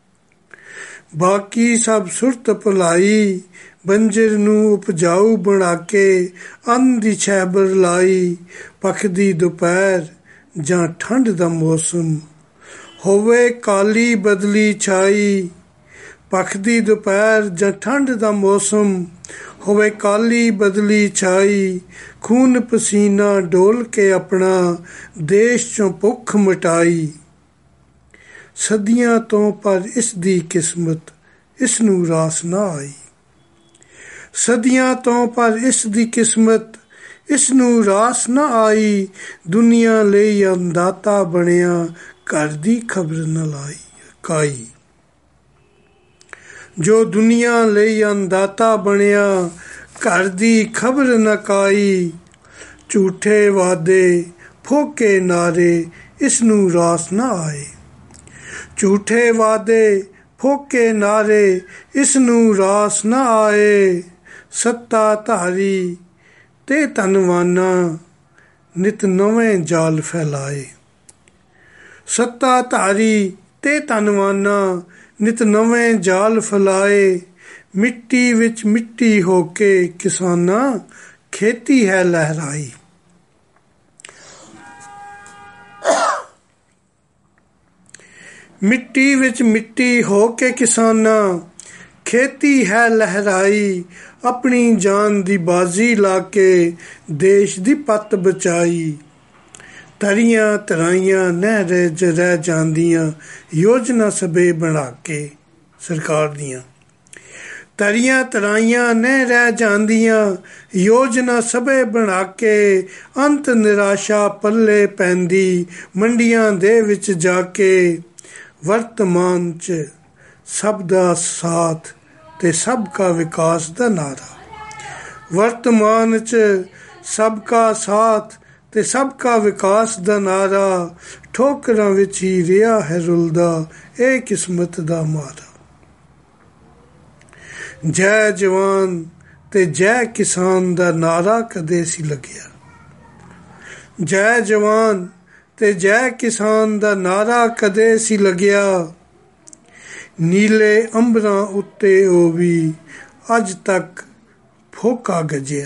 ਬਾਕੀ ਸਭ ਸੁਰਤ ਭੁਲਾਈ, ਬੰਜਰ ਨੂੰ ਉਪਜਾਊ ਬਣਾ ਕੇ ਅੰਨ ਦੀ ਛੈਬਰ ਲਾਈ। ਪੱਖਦੀ ਦੁਪਹਿਰ ਜਾਂ ਠੰਡ ਦਾ ਮੌਸਮ, ਹੋਵੇ ਕਾਲੀ ਬਦਲੀ ਛਾਈ। ਪੱਖਦੀ ਦੁਪਹਿਰ ਜਾਂ ਠੰਡ ਦਾ ਮੌਸਮ, ਹੋਵੇ ਕਾਲੀ ਬਦਲੀ ਛਾਈ। ਖੂਨ ਪਸੀਨਾ ਡੋਲ ਕੇ ਆਪਣਾ ਦੇਸ਼ ਚੋਂ ਭੁੱਖ ਮਿਟਾਈ। ਸਦੀਆਂ ਤੋਂ ਪਰ ਇਸ ਦੀ ਕਿਸਮਤ ਇਸ ਨੂੰ ਰਾਸ ਨਾ ਆਈ। ਸਦੀਆਂ ਤੋਂ ਪਰ ਇਸ ਦੀ ਕਿਸਮਤ ਇਸ ਨੂੰ ਰਾਸ ਨਾ ਆਈ। ਦੁਨੀਆ ਲਈ ਅੰਦਾਤਾ ਬਣਿਆ, ਘਰ ਦੀ ਖਬਰ ਨਾ ਲਾਈ ਕਾਈ। ਜੋ ਦੁਨੀਆ ਲਈ ਅੰਦਾਤਾ ਬਣਿਆ, ਘਰ ਦੀ ਖਬਰ ਨਾ ਕਾਈ। ਝੂਠੇ ਵਾਅਦੇ ਫੋਕੇ ਨਾਰੇ ਇਸ ਨੂੰ ਰਾਸ ਨਾ ਆਏ। ਝੂਠੇ ਵਾਅਦੇ ਫੋਕੇ ਨਾਰੇ ਇਸ ਨੂੰ ਰਾਸ ਨਾ ਆਏ। ਸੱਤਾ ਧਾਰੀ ਤੇ ਧਨਵਾਨਾਂ ਨਿਤ ਨਵੇਂ ਜਾਲ ਫੈਲਾਏ। ਸੱਤਾ ਧਾਰੀ ਤੇ ਧਨਵਾਨਾਂ ਨਿਤ ਨਵੇਂ ਜਾਲ ਫੈਲਾਏ। ਮਿੱਟੀ ਵਿੱਚ ਮਿੱਟੀ ਹੋ ਕੇ ਕਿਸਾਨਾਂ ਖੇਤੀ ਹੈ ਲਹਿਰਾਈ। ਮਿੱਟੀ ਵਿੱਚ ਮਿੱਟੀ ਹੋ ਕੇ ਕਿਸਾਨਾਂ ਖੇਤੀ ਹੈ ਲਹਿਰਾਈ। ਆਪਣੀ ਜਾਨ ਦੀ ਬਾਜ਼ੀ ਲਾ ਕੇ ਦੇਸ਼ ਦੀ ਪੱਤ ਬਚਾਈ। ਤਰੀਆਂ ਤਰਾਈਆਂ ਨਹਿਰ 'ਚ ਰਹਿ ਜਾਂਦੀਆਂ, ਯੋਜਨਾ ਸਭੇ ਬਣਾ ਕੇ ਸਰਕਾਰ ਦੀਆਂ। ਤਰੀਆਂ ਤਰਾਈਆਂ ਨੇ ਰਹਿ ਜਾਂਦੀਆਂ, ਯੋਜਨਾ ਸਭੇ ਬਣਾ ਕੇ। ਅੰਤ ਨਿਰਾਸ਼ਾ ਪੱਲੇ ਪੈਂਦੀ, ਮੰਡੀਆਂ ਦੇ ਵਿੱਚ ਜਾ ਕੇ। ਵਰਤਮਾਨ 'ਚ ਸਭ ਦਾ ਸਾਥ ਤੇ ਸਭ ਕਾ ਵਿਕਾਸ ਦਾ ਨਾਰਾ। ਵਰਤਮਾਨ 'ਚ ਸਭ ਕਾ ਸਾਥ ਤੇ ਸਭ ਕਾ ਵਿਕਾਸ ਦਾ ਨਾਰਾ। ਠੋਕਰਾਂ ਵਿੱਚ ਹੀ ਰਿਹਾ ਹੈ ਰੁਲਦਾ, ਇਹ ਕਿਸਮਤ ਦਾ ਮਾਰਾ। ਜੈ ਜਵਾਨ ਤੇ ਜੈ ਕਿਸਾਨ ਦਾ ਨਾਰਾ ਕਦੇ ਸੀ ਲੱਗਿਆ। ਜੈ ਜਵਾਨ ਤੇ ਜੈ ਕਿਸਾਨ ਦਾ ਨਾਰਾ ਕਦੇ ਸੀ ਲੱਗਿਆ। ਨੀਲੇ ਅੰਬਰਾਂ ਉੱਤੇ ਉਹ ਵੀ ਅੱਜ ਤੱਕ ਫੋਕਾ ਗਜਿਆ।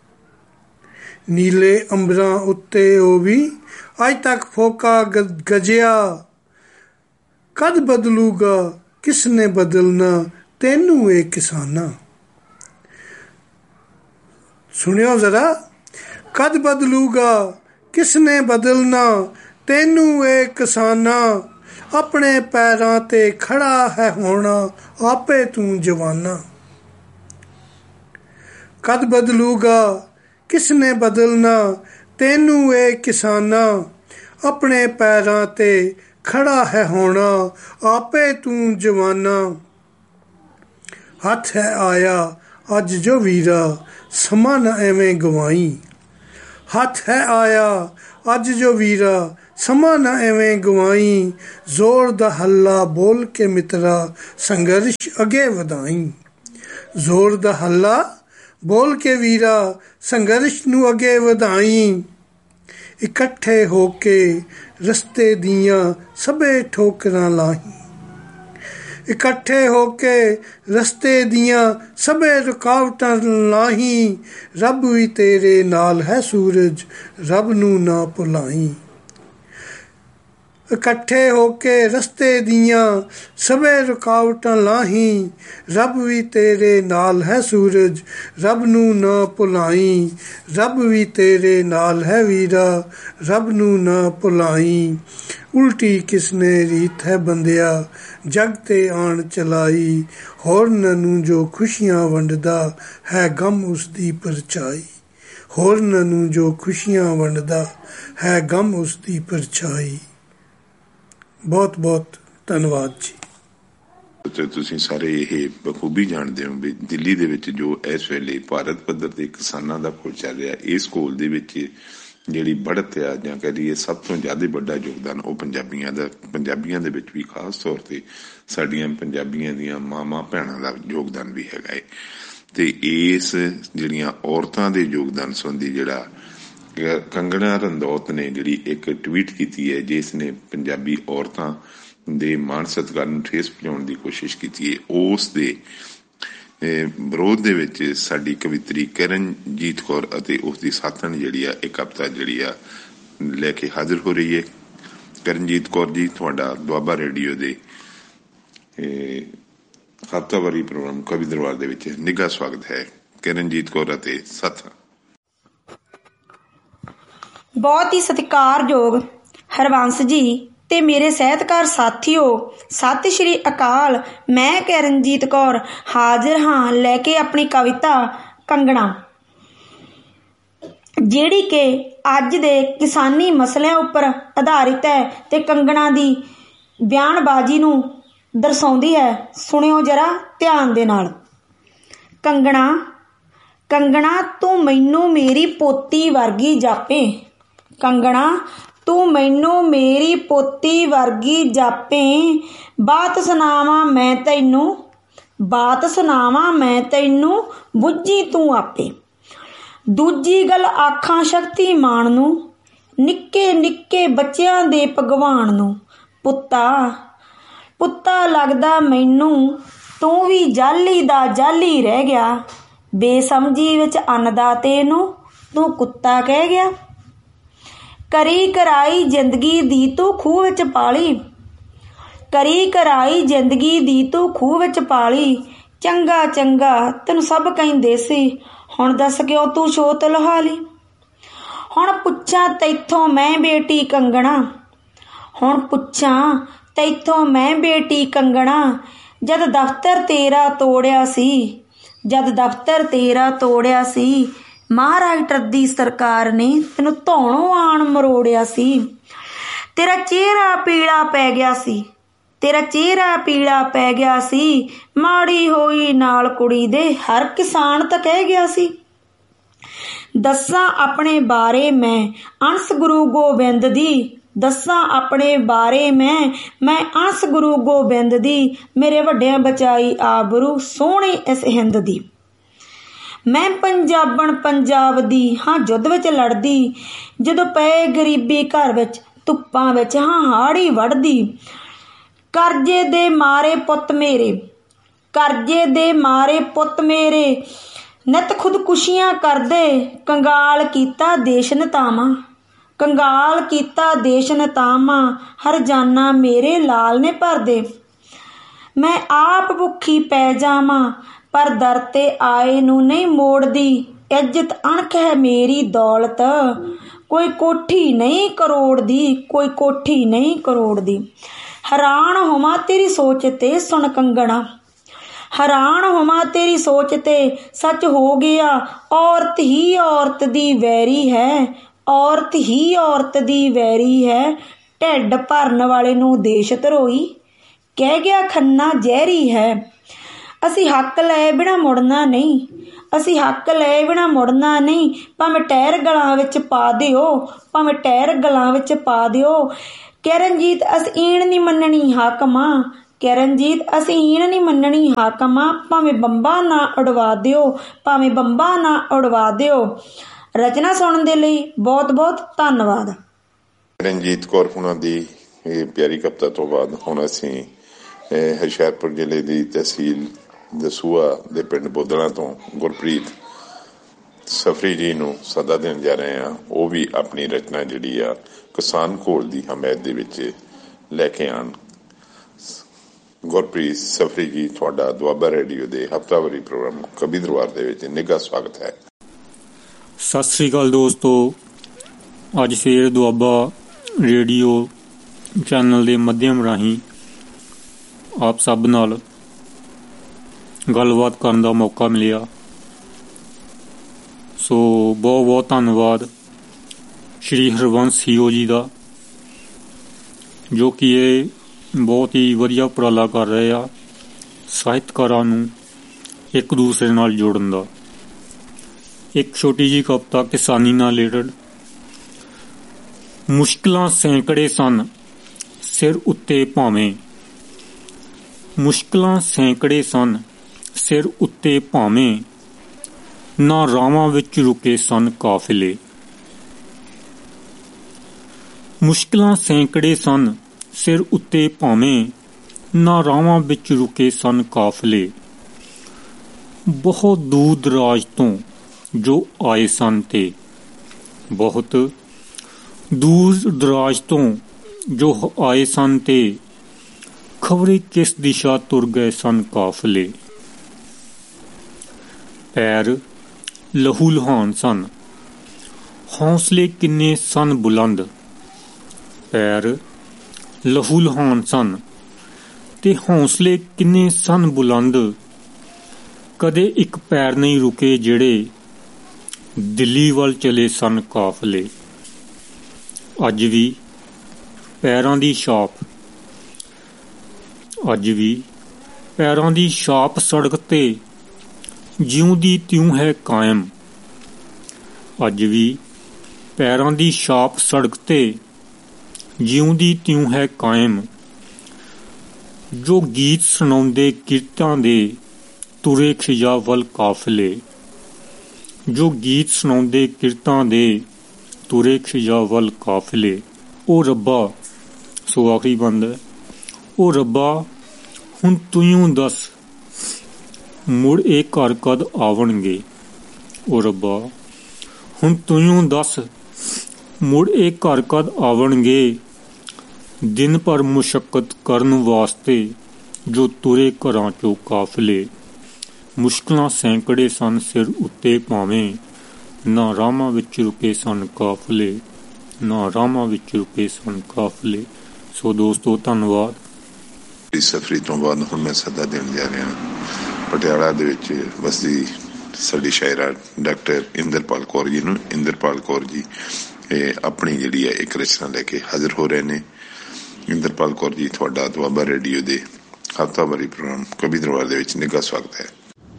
ਨੀਲੇ ਅੰਬਰਾਂ ਉੱਤੇ ਉਹ ਵੀ ਅੱਜ ਤੱਕ ਫੋਕਾ ਗਜਿਆ। ਕਦ ਬਦਲੂਗਾ ਕਿਸ ਨੇ ਬਦਲਣਾ ਤੈਨੂੰ ਇਹ ਕਿਸਾਨਾਂ। ਸੁਣਿਓ ਜ਼ਰਾ, ਕਦ ਬਦਲੂਗਾ ਕਿਸ ਨੇ ਬਦਲਣਾ ਤੈਨੂੰ ਇਹ ਕਿਸਾਨਾਂ। ਆਪਣੇ ਪੈਰਾਂ ਤੇ ਖੜਾ ਹੈ ਹੋਣਾ ਆਪੇ ਤੂੰ ਜਵਾਨਾ। ਕਦ ਬਦਲੂਗਾ ਕਿਸ ਨੇ ਬਦਲਣਾ ਤੈਨੂੰ ਇਹ ਕਿਸਾਨਾਂ। ਆਪਣੇ ਪੈਰਾਂ ਤੇ ਖੜਾ ਹੈ ਹੋਣਾ ਆਪੇ ਤੂੰ ਜਵਾਨਾ। ਹੱਥ ਹੈ ਆਇਆ ਅੱਜ ਜੋ ਵੀਰਾ, ਸਮਾਂ ਨਾ ਐਵੇਂ ਗਵਾਈ। ਹੱਥ ਹੈ ਆਇਆ ਅੱਜ ਜੋ ਵੀਰਾ, ਸਮਾਂ ਨਾ ਐਵੇਂ ਗਵਾਈ, ਜ਼ੋਰ ਦਾ ਹੱਲਾ ਬੋਲ ਕੇ ਮਿੱਤਰਾ ਸੰਘਰਸ਼ ਅੱਗੇ ਵਧਾਈ। ਜ਼ੋਰ ਦਾ ਹੱਲਾ ਬੋਲ ਕੇ ਵੀਰਾ ਸੰਘਰਸ਼ ਨੂੰ ਅੱਗੇ ਵਧਾਈ। ਇਕੱਠੇ ਹੋ ਕੇ ਰਸਤੇ ਦੀਆਂ ਸਭੇ ਠੋਕਰਾਂ ਲਾਹੀਂ। ਇਕੱਠੇ ਹੋ ਕੇ ਰਸਤੇ ਦੀਆਂ ਸਭੇ ਰੁਕਾਵਟਾਂ ਲਾਹੀਂ। ਰੱਬ ਵੀ ਤੇਰੇ ਨਾਲ ਹੈ ਸੂਰਜ, ਰੱਬ ਨੂੰ ਨਾ ਭੁਲਾਈ। ਇਕੱਠੇ ਹੋ ਕੇ ਰਸਤੇ ਦੀਆਂ ਸਭੇ ਰੁਕਾਵਟਾਂ ਲਾਹੀਂ। ਰੱਬ ਵੀ ਤੇਰੇ ਨਾਲ ਹੈ ਸੂਰਜ, ਰੱਬ ਨੂੰ ਨਾ ਭੁਲਾਈ। ਰੱਬ ਵੀ ਤੇਰੇ ਨਾਲ ਹੈ ਵੀਰਾ, ਰੱਬ ਨੂੰ ਨਾ ਭੁਲਾਈ। ਉਲਟੀ ਕਿਸਨੇ ਰੀਤ ਹੈ ਬੰਦਿਆ, ਜਗ ਤੇ ਆਣ ਚਲਾਈ। ਹੋਰਨਾਂ ਨੂੰ ਜੋ ਖੁਸ਼ੀਆਂ ਵੰਡਦਾ ਹੈ, ਗਮ ਉਸਦੀ ਪਰਛਾਈ। ਹੋਰਨਾਂ ਨੂੰ ਜੋ ਖੁਸ਼ੀਆਂ ਵੰਡਦਾ ਹੈ, ਗਮ ਉਸਦੀ ਪਰਛਾਈ। ਬਹੁਤ ਬਹੁਤ ਧੰਨਵਾਦ ਜੀ। ਤੁਸੀਂ ਸਾਰੇ ਇਹ ਬਖੂਬੀ ਜਾਣਦੇ ਹੋ ਵੀ ਦਿੱਲੀ ਦੇ ਵਿੱਚ ਜੋ ਇਸ ਵੇਲੇ ਭਾਰਤ ਪੱਧਰ ਤੇ ਕਿਸਾਨਾਂ ਦਾ ਘੋਲ ਚੱਲ ਰਿਹਾ, ਇਸ ਘੋਲ ਦੇ ਵਿੱਚ ਜਿਹੜੀ ਬੜ੍ਹਤ ਆ ਜਾਂ ਕਹਿ ਲਈਏ ਸਭ ਤੋਂ ਜ਼ਿਆਦਾ ਵੱਡਾ ਯੋਗਦਾਨ ਉਹ ਪੰਜਾਬੀਆਂ ਦਾ, ਪੰਜਾਬੀਆਂ ਦੇ ਵਿੱਚ ਵੀ ਖਾਸ ਤੌਰ ਤੇ ਸਾਡੀਆਂ ਪੰਜਾਬੀਆਂ ਦੀਆਂ ਮਾਵਾਂ ਭੈਣਾਂ ਦਾ ਯੋਗਦਾਨ ਵੀ ਹੈਗਾ ਹੈ। ਤੇ ਇਸ ਜਿਹੜੀਆਂ ਔਰਤਾਂ ਦੇ ਯੋਗਦਾਨ ਸੰਬੰਧੀ ਜਿਹੜਾ ਕੰਗਣਾ ਰਣੌਤ ਨੇ ਜਿਹੜੀ ਇੱਕ ਟਵੀਟ ਕੀਤੀ ਹੈ, ਜਿਸ ਨੇ ਪੰਜਾਬੀ ਔਰਤਾਂ ਦੇ ਮਾਣ ਸਤਿਕਾਰ ਨੂੰ ਠੇਸ ਪਹੁੰਚਾਉਣ ਦੀ ਕੋਸ਼ਿਸ਼ ਕੀਤੀ ਹੈ, ਉਸ ਦੇ ਵਿਰੋਧ ਦੇ ਵਿੱਚ ਸਾਡੀ ਕਵਿਤਰੀ ਕਰਨਜੀਤ ਕੌਰ ਅਤੇ ਉਸਦੀ ਸਾਥਣ ਜਿਹੜੀ ਆ ਇੱਕ ਕਵਿਤਾ ਜਿਹੜੀ ਆ ਲੈ ਕੇ ਹਾਜ਼ਰ ਹੋ ਰਹੀ ਹੈ। ਕਰਨਜੀਤ ਕੌਰ ਜੀ, ਤੁਹਾਡਾ ਦੁਆਬਾ ਰੇਡੀਓ ਦੇ ਹਫ਼ਤਾਵਾਰੀ ਪ੍ਰੋਗਰਾਮ ਕਵੀ ਦਰਬਾਰ ਦੇ ਵਿੱਚ ਨਿੱਘਾ ਸਵਾਗਤ ਹੈ। ਕਰਨਜੀਤ ਕੌਰ ਅਤੇ ਸਾਥਣ। ਬਹੁਤ ਹੀ ਸਤਿਕਾਰਯੋਗ ਹਰਬੰਸ ਜੀ ਤੇ ਮੇਰੇ ਸਾਹਿਤਕਾਰ ਸਾਥੀਓ, ਸਤਿ ਸ਼੍ਰੀ ਅਕਾਲ। ਮੈਂ ਕਰਨਜੀਤ ਕੌਰ ਹਾਜ਼ਰ ਹਾਂ ਲੈ ਕੇ ਆਪਣੀ ਕਵਿਤਾ ਕੰਗਣਾ, ਜਿਹੜੀ ਕਿ ਅੱਜ ਦੇ ਕਿਸਾਨੀ ਮਸਲਿਆਂ ਉੱਪਰ ਆਧਾਰਿਤ ਹੈ ਤੇ ਕੰਗਣਾ ਦੀ ਬਿਆਨਬਾਜ਼ੀ ਨੂੰ ਦਰਸਾਉਂਦੀ ਹੈ। ਸੁਣਿਓ ਜਰਾ ਧਿਆਨ ਦੇ ਨਾਲ। ਕੰਗਣਾ, ਕੰਗਣਾ ਤੂੰ ਮੈਨੂੰ ਮੇਰੀ ਪੋਤੀ ਵਰਗੀ ਜਾਪੇ। ਕੰਗਣਾ ਤੂੰ ਮੈਨੂੰ ਮੇਰੀ ਪੋਤੀ ਵਰਗੀ ਜਾਪੇ। ਬਾਤ ਸੁਣਾਵਾਂ ਮੈਂ ਤੈਨੂੰ, ਬਾਤ ਸੁਣਾਵਾਂ ਮੈਂ ਤੈਨੂੰ, ਬੁੱਝੀ ਤੂੰ ਆਪੇ। ਦੂਜੀ ਗੱਲ ਆਖਾਂ ਸ਼ਕਤੀਮਾਨ ਨੂੰ, ਨਿੱਕੇ ਨਿੱਕੇ ਬੱਚਿਆਂ ਦੇ ਭਗਵਾਨ ਨੂੰ। ਪੁੱਤਾ ਪੁੱਤਾ ਲੱਗਦਾ ਮੈਨੂੰ ਤੂੰ ਵੀ ਜਾਲੀ ਦਾ ਜਾਲੀ ਰਹਿ ਗਿਆ। ਬੇਸਮਝੀ ਵਿੱਚ ਅੰਨਦਾਤੇ ਨੂੰ ਤੂੰ ਕੁੱਤਾ ਕਹਿ ਗਿਆ। ਕਰੀ ਕਰਾਈ ਜ਼ਿੰਦਗੀ ਦੀ ਤੂੰ ਖੂਹ ਵਿੱਚ ਪਾਲੀ। ਕਰੀ ਕਰਾਈ ਜ਼ਿੰਦਗੀ ਦੀ ਤੂੰ ਖੂਹ ਵਿੱਚ ਪਾਲੀ। ਚੰਗਾ ਚੰਗਾ ਤੈਨੂੰ ਸਭ ਕਹਿੰਦੇ ਸੀ, ਹੁਣ ਦੱਸ ਕਿਉਂ ਤੂੰ ਛੋਤ ਲਹਾ ਲਈ। ਹੁਣ ਪੁੱਛਾਂ ਤੈਥੋਂ ਮੈਂ ਬੇਟੀ ਕੰਗਣਾ, ਹੁਣ ਪੁੱਛਾਂ ਤੈਥੋਂ ਮੈਂ ਬੇਟੀ ਕੰਗਣਾ। ਜਦ ਦਫ਼ਤਰ ਤੇਰਾ ਤੋੜਿਆ ਸੀ, ਜਦ ਦਫ਼ਤਰ ਤੇਰਾ ਤੋੜਿਆ ਸੀ, ਮਹਾਰਾਸ਼ਟਰ ਦੀ ਸਰਕਾਰ ਨੇ ਤੈਨੂੰ ਧੌਣੋਂ ਆਣ ਮਰੋੜਿਆ ਸੀ। ਤੇਰਾ ਚਿਹਰਾ ਪੀਲਾ ਪੈ ਗਿਆ ਸੀ, ਤੇਰਾ ਚਿਹਰਾ ਪੀਲਾ ਪੈ ਗਿਆ ਸੀ। ਮਾੜੀ ਹੋਈ ਨਾਲ ਕੁੜੀ ਦੇ ਹਰ ਕਿਸਾਨ ਤਾਂ ਕਹਿ ਗਿਆ ਸੀ। ਦੱਸਾਂ ਆਪਣੇ ਬਾਰੇ ਮੈਂ ਅੰਸ ਗੁਰੂ ਗੋਬਿੰਦ ਦੀ, ਦੱਸਾਂ ਆਪਣੇ ਬਾਰੇ ਮੈਂ ਮੈਂ ਅੰਸ ਗੁਰੂ ਗੋਬਿੰਦ ਦੀ। ਮੇਰੇ ਵੱਡਿਆਂ ਬਚਾਈ ਆਬਰੂ ਸੋਹਣੀ ਇਸ ਹਿੰਦ ਦੀ। ਮੈਂ ਪੰਜਾਬਣ ਪੰਜਾਬ ਦੀ ਹਾਂ ਯੁੱਧ ਵਿੱਚ ਲੜਦੀ, ਜਦੋਂ ਪਏ ਗਰੀਬੀ ਘਰ ਵਿੱਚ ਧੁੱਪਾਂ ਵਿੱਚ ਹਾਂ ਹਾੜੀ ਵੜਦੀ। ਕਰਜ਼ੇ ਦੇ ਮਾਰੇ ਪੁੱਤ ਮੇਰੇ, ਕਰਜ਼ੇ ਦੇ ਮਾਰੇ ਪੁੱਤ ਮੇਰੇ, ਨਿਤ ਖੁਦਕੁਸ਼ੀਆਂ ਕਰਦੇ। ਕੰਗਾਲ ਕੀਤਾ ਦੇਸ਼ ਨਤਾਵਾਂ, ਕੰਗਾਲ ਕੀਤਾ ਦੇਸ਼ ਨਤਾਵਾਂ। ਹਰਜਾਨਾ ਮੇਰੇ ਲਾਲ ਨੇ ਭਰਦੇ। ਮੈਂ ਆਪ ਭੁੱਖੀ ਪੈ ਜਾਵਾਂ, ਪਰ ਦਰ ਤੇ ਆਏ ਨੂੰ ਨਹੀਂ ਮੋੜਦੀ। ਇੱਜ਼ਤ ਅਣਖ ਹੈ ਮੇਰੀ ਦੌਲਤ, ਕੋਈ ਕੋਠੀ ਨਹੀਂ ਕਰੋੜ ਦੀ, ਕੋਈ ਕੋਠੀ ਨਹੀਂ ਕਰੋੜ ਦੀ। ਹੈਰਾਨ ਹੋਵਾਂ ਤੇਰੀ ਸੋਚ ਤੇ ਸੁਣ ਕੰਗਣਾ, ਹੈਰਾਨ ਹੋਵਾਂ ਤੇਰੀ ਸੋਚ ਤੇ ਸੱਚ ਹੋ ਗਿਆ। ਔਰਤ ਹੀ ਔਰਤ ਦੀ ਵੈਰੀ ਹੈ, ਔਰਤ ਹੀ ਔਰਤ ਦੀ ਵੈਰੀ ਹੈ। ਢਿੱਡ ਭਰਨ ਵਾਲੇ ਨੂੰ ਦੇਸ਼ ਧਰੋਈ, ਕਹਿ ਗਿਆ ਖੰਨਾ ਜ਼ਹਿਰੀ ਹੈ। ਅਸੀਂ ਹੱਕ ਲਏ ਬਿਨਾਂ ਮੁੜਨਾ ਨਹੀਂ, ਅਸੀਂ ਹੱਕ ਲਏ ਬਿਨਾ ਮੁੜਨਾ ਨਹੀਂ, ਭਾਵੇਂ ਟਾਇਰ ਗਲਾਂ ਵਿੱਚ ਪਾ ਦਿਓ, ਭਾਵੇਂ ਟਾਇਰ ਗਲਾਂ ਵਿੱਚ ਪਾ ਦਿਓ। ਕਿਰਨਜੀਤ ਅਸੀਂ ਈਣ ਨਹੀਂ ਮੰਨਣੀ ਹਾਕਮਾਂ, ਕਿਰਨਜੀਤ ਅਸੀਂ ਈਣ ਨਹੀਂ ਮੰਨਣੀ ਹਾਕਮਾਂ, ਭਾਵੇਂ ਬੰਬਾਂ ਨਾ ਉਡਵਾ ਦਿਓ, ਭਾਵੇਂ ਬੰਬਾਂ ਨਾ ਉਡਵਾ ਦਿਓ। ਰਚਨਾ ਸੁਣਨ ਦੇ ਲਈ ਬਹੁਤ ਬਹੁਤ ਧੰਨਵਾਦ। ਰਣਜੀਤ ਕੌਰ ਹੁਣਾਂ ਦੀ ਇਹ ਪਿਆਰੀ ਕਵਿਤਾ ਤੋਂ ਬਾਅਦ ਹੁਣ ਅਸੀਂ ਹੁਸ਼ਿਆਰਪੁਰ ਜ਼ਿਲ੍ਹੇ ਦੀ ਤਹਿਸੀਲ ਦਸੂਹਾ ਦੇ ਪਿੰਡ ਬੋਦਲਾਂ ਤੋਂ ਗੁਰਪ੍ਰੀਤ ਸਫਰੀ ਜੀ ਨੂੰ ਸੱਦਾ ਦੇਣ ਜਾ ਰਹੇ ਹਾਂ। ਉਹ ਵੀ ਆਪਣੀ ਰਚਨਾ ਜਿਹੜੀ ਆ ਕਿਸਾਨ ਘੋਲ ਦੀ ਹਮਾਇਤ ਦੇ ਵਿੱਚ ਲੈ ਕੇ ਆਉਣ। ਗੁਰਪ੍ਰੀਤ ਸਫਰੀ ਜੀ, ਤੁਹਾਡਾ ਦੁਆਬਾ ਰੇਡੀਓ ਦੇ ਹਫ਼ਤਾਵਾਰੀ ਪ੍ਰੋਗਰਾਮ ਕਵੀ ਦਰਬਾਰ ਦੇ ਵਿੱਚ ਨਿੱਘਾ ਸਵਾਗਤ ਹੈ। ਸਤਿ ਸ੍ਰੀ ਅਕਾਲ ਦੋਸਤੋ, ਅੱਜ ਫੇਰ ਦੁਆਬਾ ਰੇਡੀਓ ਚੈਨਲ ਦੇ ਮਾਧਿਅਮ ਰਾਹੀਂ ਆਪ ਸਭ ਨਾਲ ਗੱਲਬਾਤ ਕਰਨ ਦਾ ਮੌਕਾ ਮਿਲਿਆ, ਸੋ ਬਹੁਤ ਬਹੁਤ ਧੰਨਵਾਦ ਸ਼੍ਰੀ ਹਰਬੰਸ ਸੀਓ ਜੀ ਦਾ, ਜੋ ਕਿ ਇਹ ਬਹੁਤ ਹੀ ਵਧੀਆ ਉਪਰਾਲਾ ਕਰ ਰਹੇ ਆ ਸਾਹਿਤਕਾਰਾਂ ਨੂੰ ਇੱਕ ਦੂਸਰੇ ਨਾਲ ਜੋੜਨ ਦਾ। ਇੱਕ ਛੋਟੀ ਜਿਹੀ ਕਵਿਤਾ ਕਿਸਾਨੀ ਨਾਲ ਰਿਲੇਟਡ। ਮੁਸ਼ਕਿਲਾਂ ਸੈਂਕੜੇ ਸਨ ਸਿਰ ਉੱਤੇ ਭਾਵੇਂ, ਮੁਸ਼ਕਿਲਾਂ ਸੈਂਕੜੇ ਸਨ ਸਿਰ ਉੱਤੇ ਭਾਵੇਂ, ਨਾ ਰਾਵਾਂ ਵਿੱਚ ਰੁਕੇ ਸਨ ਕਾਫਿਲੇ। ਮੁਸ਼ਕਿਲਾਂ ਸੈਂਕੜੇ ਸਨ ਸਿਰ ਉੱਤੇ ਭਾਵੇਂ, ਨਾ ਰਾਵਾਂ ਵਿੱਚ ਰੁਕੇ ਸਨ ਕਾਫਿਲੇ। ਬਹੁਤ ਦੂਰ ਦਰਾਜ ਤੋਂ ਜੋ ਆਏ ਸਨ ਤੇ, ਬਹੁਤ ਦੂਰ ਦਰਾਜ ਤੋਂ ਜੋ ਆਏ ਸਨ ਤੇ, ਖਬਰੇ ਕਿਸ ਦਿਸ਼ਾ ਤੁਰ ਗਏ ਸਨ ਕਾਫਲੇ। ਪੈਰ ਲਹੂ ਲੁਹਾਨ ਸਨ, ਹੌਸਲੇ ਕਿੰਨੇ ਸਨ ਬੁਲੰਦ। ਪੈਰ ਲਹੂ ਲੁਹਾਨ ਸਨ ਤੇ ਹੌਸਲੇ ਕਿੰਨੇ ਸਨ ਬੁਲੰਦ। ਕਦੇ ਇੱਕ ਪੈਰ ਨਹੀਂ ਰੁਕੇ ਜਿਹੜੇ ਦਿੱਲੀ ਵੱਲ ਚਲੇ ਸਨ ਕਾਫਲੇ। ਅੱਜ ਵੀ ਪੈਰਾਂ ਦੀ ਛਾਪ, ਅੱਜ ਵੀ ਪੈਰਾਂ ਦੀ ਛਾਪ ਸੜਕ ਤੇ ਜਿਉਂ ਦੀ ਤਿਉਂ ਹੈ ਕਾਇਮ। ਅੱਜ ਵੀ ਪੈਰਾਂ ਦੀ ਛਾਪ ਸੜਕ ਤੇ ਜਿਉਂ ਦੀ ਤਿਉਂ ਹੈ ਕਾਇਮ। ਜੋ ਗੀਤ ਸੁਣਾਉਂਦੇ ਕੀਰਤਾਂ ਦੇ ਤੁਰੇ ਖਿਜਾ ਵੱਲ ਕਾਫਲੇ। ਜੋ ਗੀਤ ਸੁਣਾਉਂਦੇ ਕੀਰਤਾਂ ਦੇ ਤੁਰੇ ਖਿਜਾ ਵੱਲ ਕਾਫਲੇ। ਉਹ ਰੱਬਾ, ਸੋ ਆਖਰੀ ਬੰਦ ਹੈ, ਉਹ ਰੱਬਾ ਹੁਣ ਤੂੰ ਦੱਸ ਮੁੜ ਇਹ ਘਰ ਕਦ ਆਵਣਗੇ। ਉਹ ਰੱਬਾ ਹੁਣ ਤੂੰ ਦੱਸ ਮੁੜ ਇਹ ਘਰ ਕਦ ਆਵਣਗੇ। ਦਿਨ ਭਰ ਮੁਸ਼ੱਕਤ ਕਰਨ ਵਾਸਤੇ ਜੋ ਤੁਰੇ ਘਰਾਂ ਚੋਂ ਕਾਫਲੇ। ਮੁਸ਼ਕਿਲਾਂ ਸੈਂਕੜੇ ਸਨ ਸਿਰ ਉੱਤੇ ਭਾਵੇਂ, ਨਾ ਰਾਹਾਂ ਵਿੱਚ ਰੁਕੇ ਸਨ ਕਾਫਲੇ, ਨਾ ਰਾਹਾਂ ਵਿੱਚ ਰੁਕੇ ਸਨ ਕਾਫਲੇ। ਸੋ ਦੋਸਤੋ ਧੰਨਵਾਦ। ਇਸ ਸਫਰੀ ਤੋਂ ਬਾਅਦ ਹੁਣ ਮੈਂ ਸੱਦਾ ਦੇਣ ਜਾ ਰਿਹਾ ਪਟਿਆਲਾ ਦੇ ਵਿੱਚ ਵਸਦੀ ਸਾਡੀ ਸ਼ਾਇਰਾ ਡਾਕਟਰ ਇੰਦਰਪਾਲ ਕੌਰ ਜੀ ਨੂੰ। ਇੰਦਰਪਾਲ ਕੌਰ ਜੀ ਇਹ ਆਪਣੀ ਜਿਹੜੀ ਹੈ ਇੱਕ ਰਚਨਾ ਲੈ ਕੇ ਹਾਜ਼ਰ ਹੋ ਰਹੇ ਨੇ। ਇੰਦਰਪਾਲ ਕੌਰ ਜੀ, ਤੁਹਾਡਾ ਦੁਆਬਾ ਰੇਡੀਓ ਦੇ ਹਫ਼ਤਾਵਾਰੀ ਪ੍ਰੋਗਰਾਮ ਕਵੀ ਦਰਬਾਰ ਦੇ ਵਿੱਚ ਨਿੱਘਾ ਸਵਾਗਤ ਹੈ।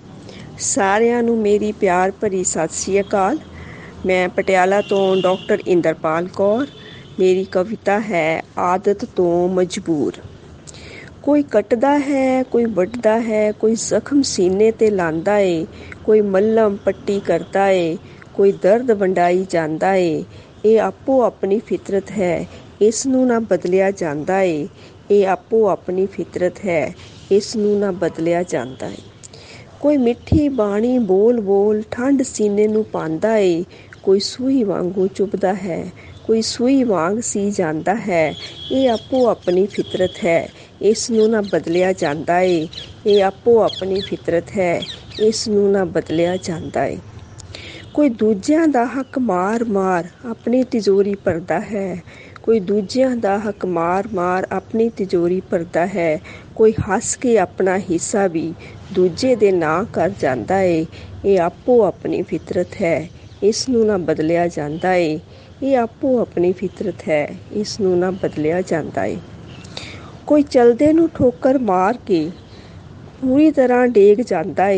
ਸਾਰਿਆਂ ਨੂੰ ਮੇਰੀ ਪਿਆਰ ਭਰੀ ਸਤਿ ਸ਼੍ਰੀ ਅਕਾਲ। ਮੈਂ ਪਟਿਆਲਾ ਤੋਂ ਡਾਕਟਰ ਇੰਦਰਪਾਲ ਕੌਰ। ਮੇਰੀ ਕਵਿਤਾ ਹੈ ਆਦਤ ਤੋਂ ਮਜਬੂਰ। ਕੋਈ ਕੱਟਦਾ ਹੈ, ਕੋਈ ਵੱਢਦਾ ਹੈ, ਕੋਈ ਜ਼ਖਮ ਸੀਨੇ ਤੇ ਲਾਂਦਾ ਏ, ਕੋਈ ਮੱਲਮ ਪੱਟੀ ਕਰਦਾ ਏ, ਕੋਈ ਦਰਦ ਵੰਡਾਈ ਜਾਂਦਾ ਏ। ਇਹ ਆਪੋ ਆਪਣੀ ਫਿਤਰਤ ਹੈ, ਇਸ ਨੂੰ ਨਾ ਬਦਲਿਆ ਜਾਂਦਾ ਏ। ਇਹ ਆਪੋ ਆਪਣੀ ਫਿਤਰਤ ਹੈ, ਇਸ ਨੂੰ ਨਾ ਬਦਲਿਆ ਜਾਂਦਾ ਏ। ਕੋਈ ਮਿੱਠੀ ਬਾਣੀ ਬੋਲ ਬੋਲ ਠੰਡ ਸੀਨੇ ਨੂੰ ਪਾਉਂਦਾ ਏ, ਕੋਈ ਸੂਈ ਵਾਂਗੂ ਚੁੱਭਦਾ ਹੈ, ਕੋਈ ਸੂਈ ਵਾਂਗ ਸੀ ਜਾਂਦਾ ਹੈ। ਇਹ ਆਪੋ ਆਪਣੀ ਫਿਤਰਤ ਹੈ, ਇਸ ਨੂੰ ਨਾ ਬਦਲਿਆ ਜਾਂਦਾ ਏ। ਇਹ ਆਪੋ ਆਪਣੀ ਫਿਤਰਤ ਹੈ, ਇਸ ਨੂੰ ਨਾ ਬਦਲਿਆ ਜਾਂਦਾ ਏ। ਕੋਈ ਦੂਜਿਆਂ ਦਾ ਹੱਕ ਮਾਰ ਮਾਰ ਆਪਣੀ ਤਿਜੋਰੀ ਭਰਦਾ ਹੈ, ਕੋਈ ਦੂਜਿਆਂ ਦਾ ਹੱਕ ਮਾਰ ਮਾਰ ਆਪਣੀ ਤਿਜੋਰੀ ਭਰਦਾ ਹੈ। ਕੋਈ ਹੱਸ ਕੇ ਆਪਣਾ ਹਿੱਸਾ ਵੀ ਦੂਜੇ ਦੇ ਨਾਂ ਕਰ ਜਾਂਦਾ ਏ। ਇਹ ਆਪੋ ਆਪਣੀ ਫਿਤਰਤ ਹੈ, ਇਸ ਨੂੰ ਨਾ ਬਦਲਿਆ ਜਾਂਦਾ ਏ। ਇਹ ਆਪੋ ਆਪਣੀ ਫਿਤਰਤ ਹੈ, ਇਸ ਨੂੰ ਨਾ ਬਦਲਿਆ ਜਾਂਦਾ ਏ। ਕੋਈ ਚਲਦੇ ਨੂੰ ਠੋਕਰ ਮਾਰ ਕੇ ਪੂਰੀ ਤਰ੍ਹਾਂ ਡੇਗ ਜਾਂਦਾ ਏ,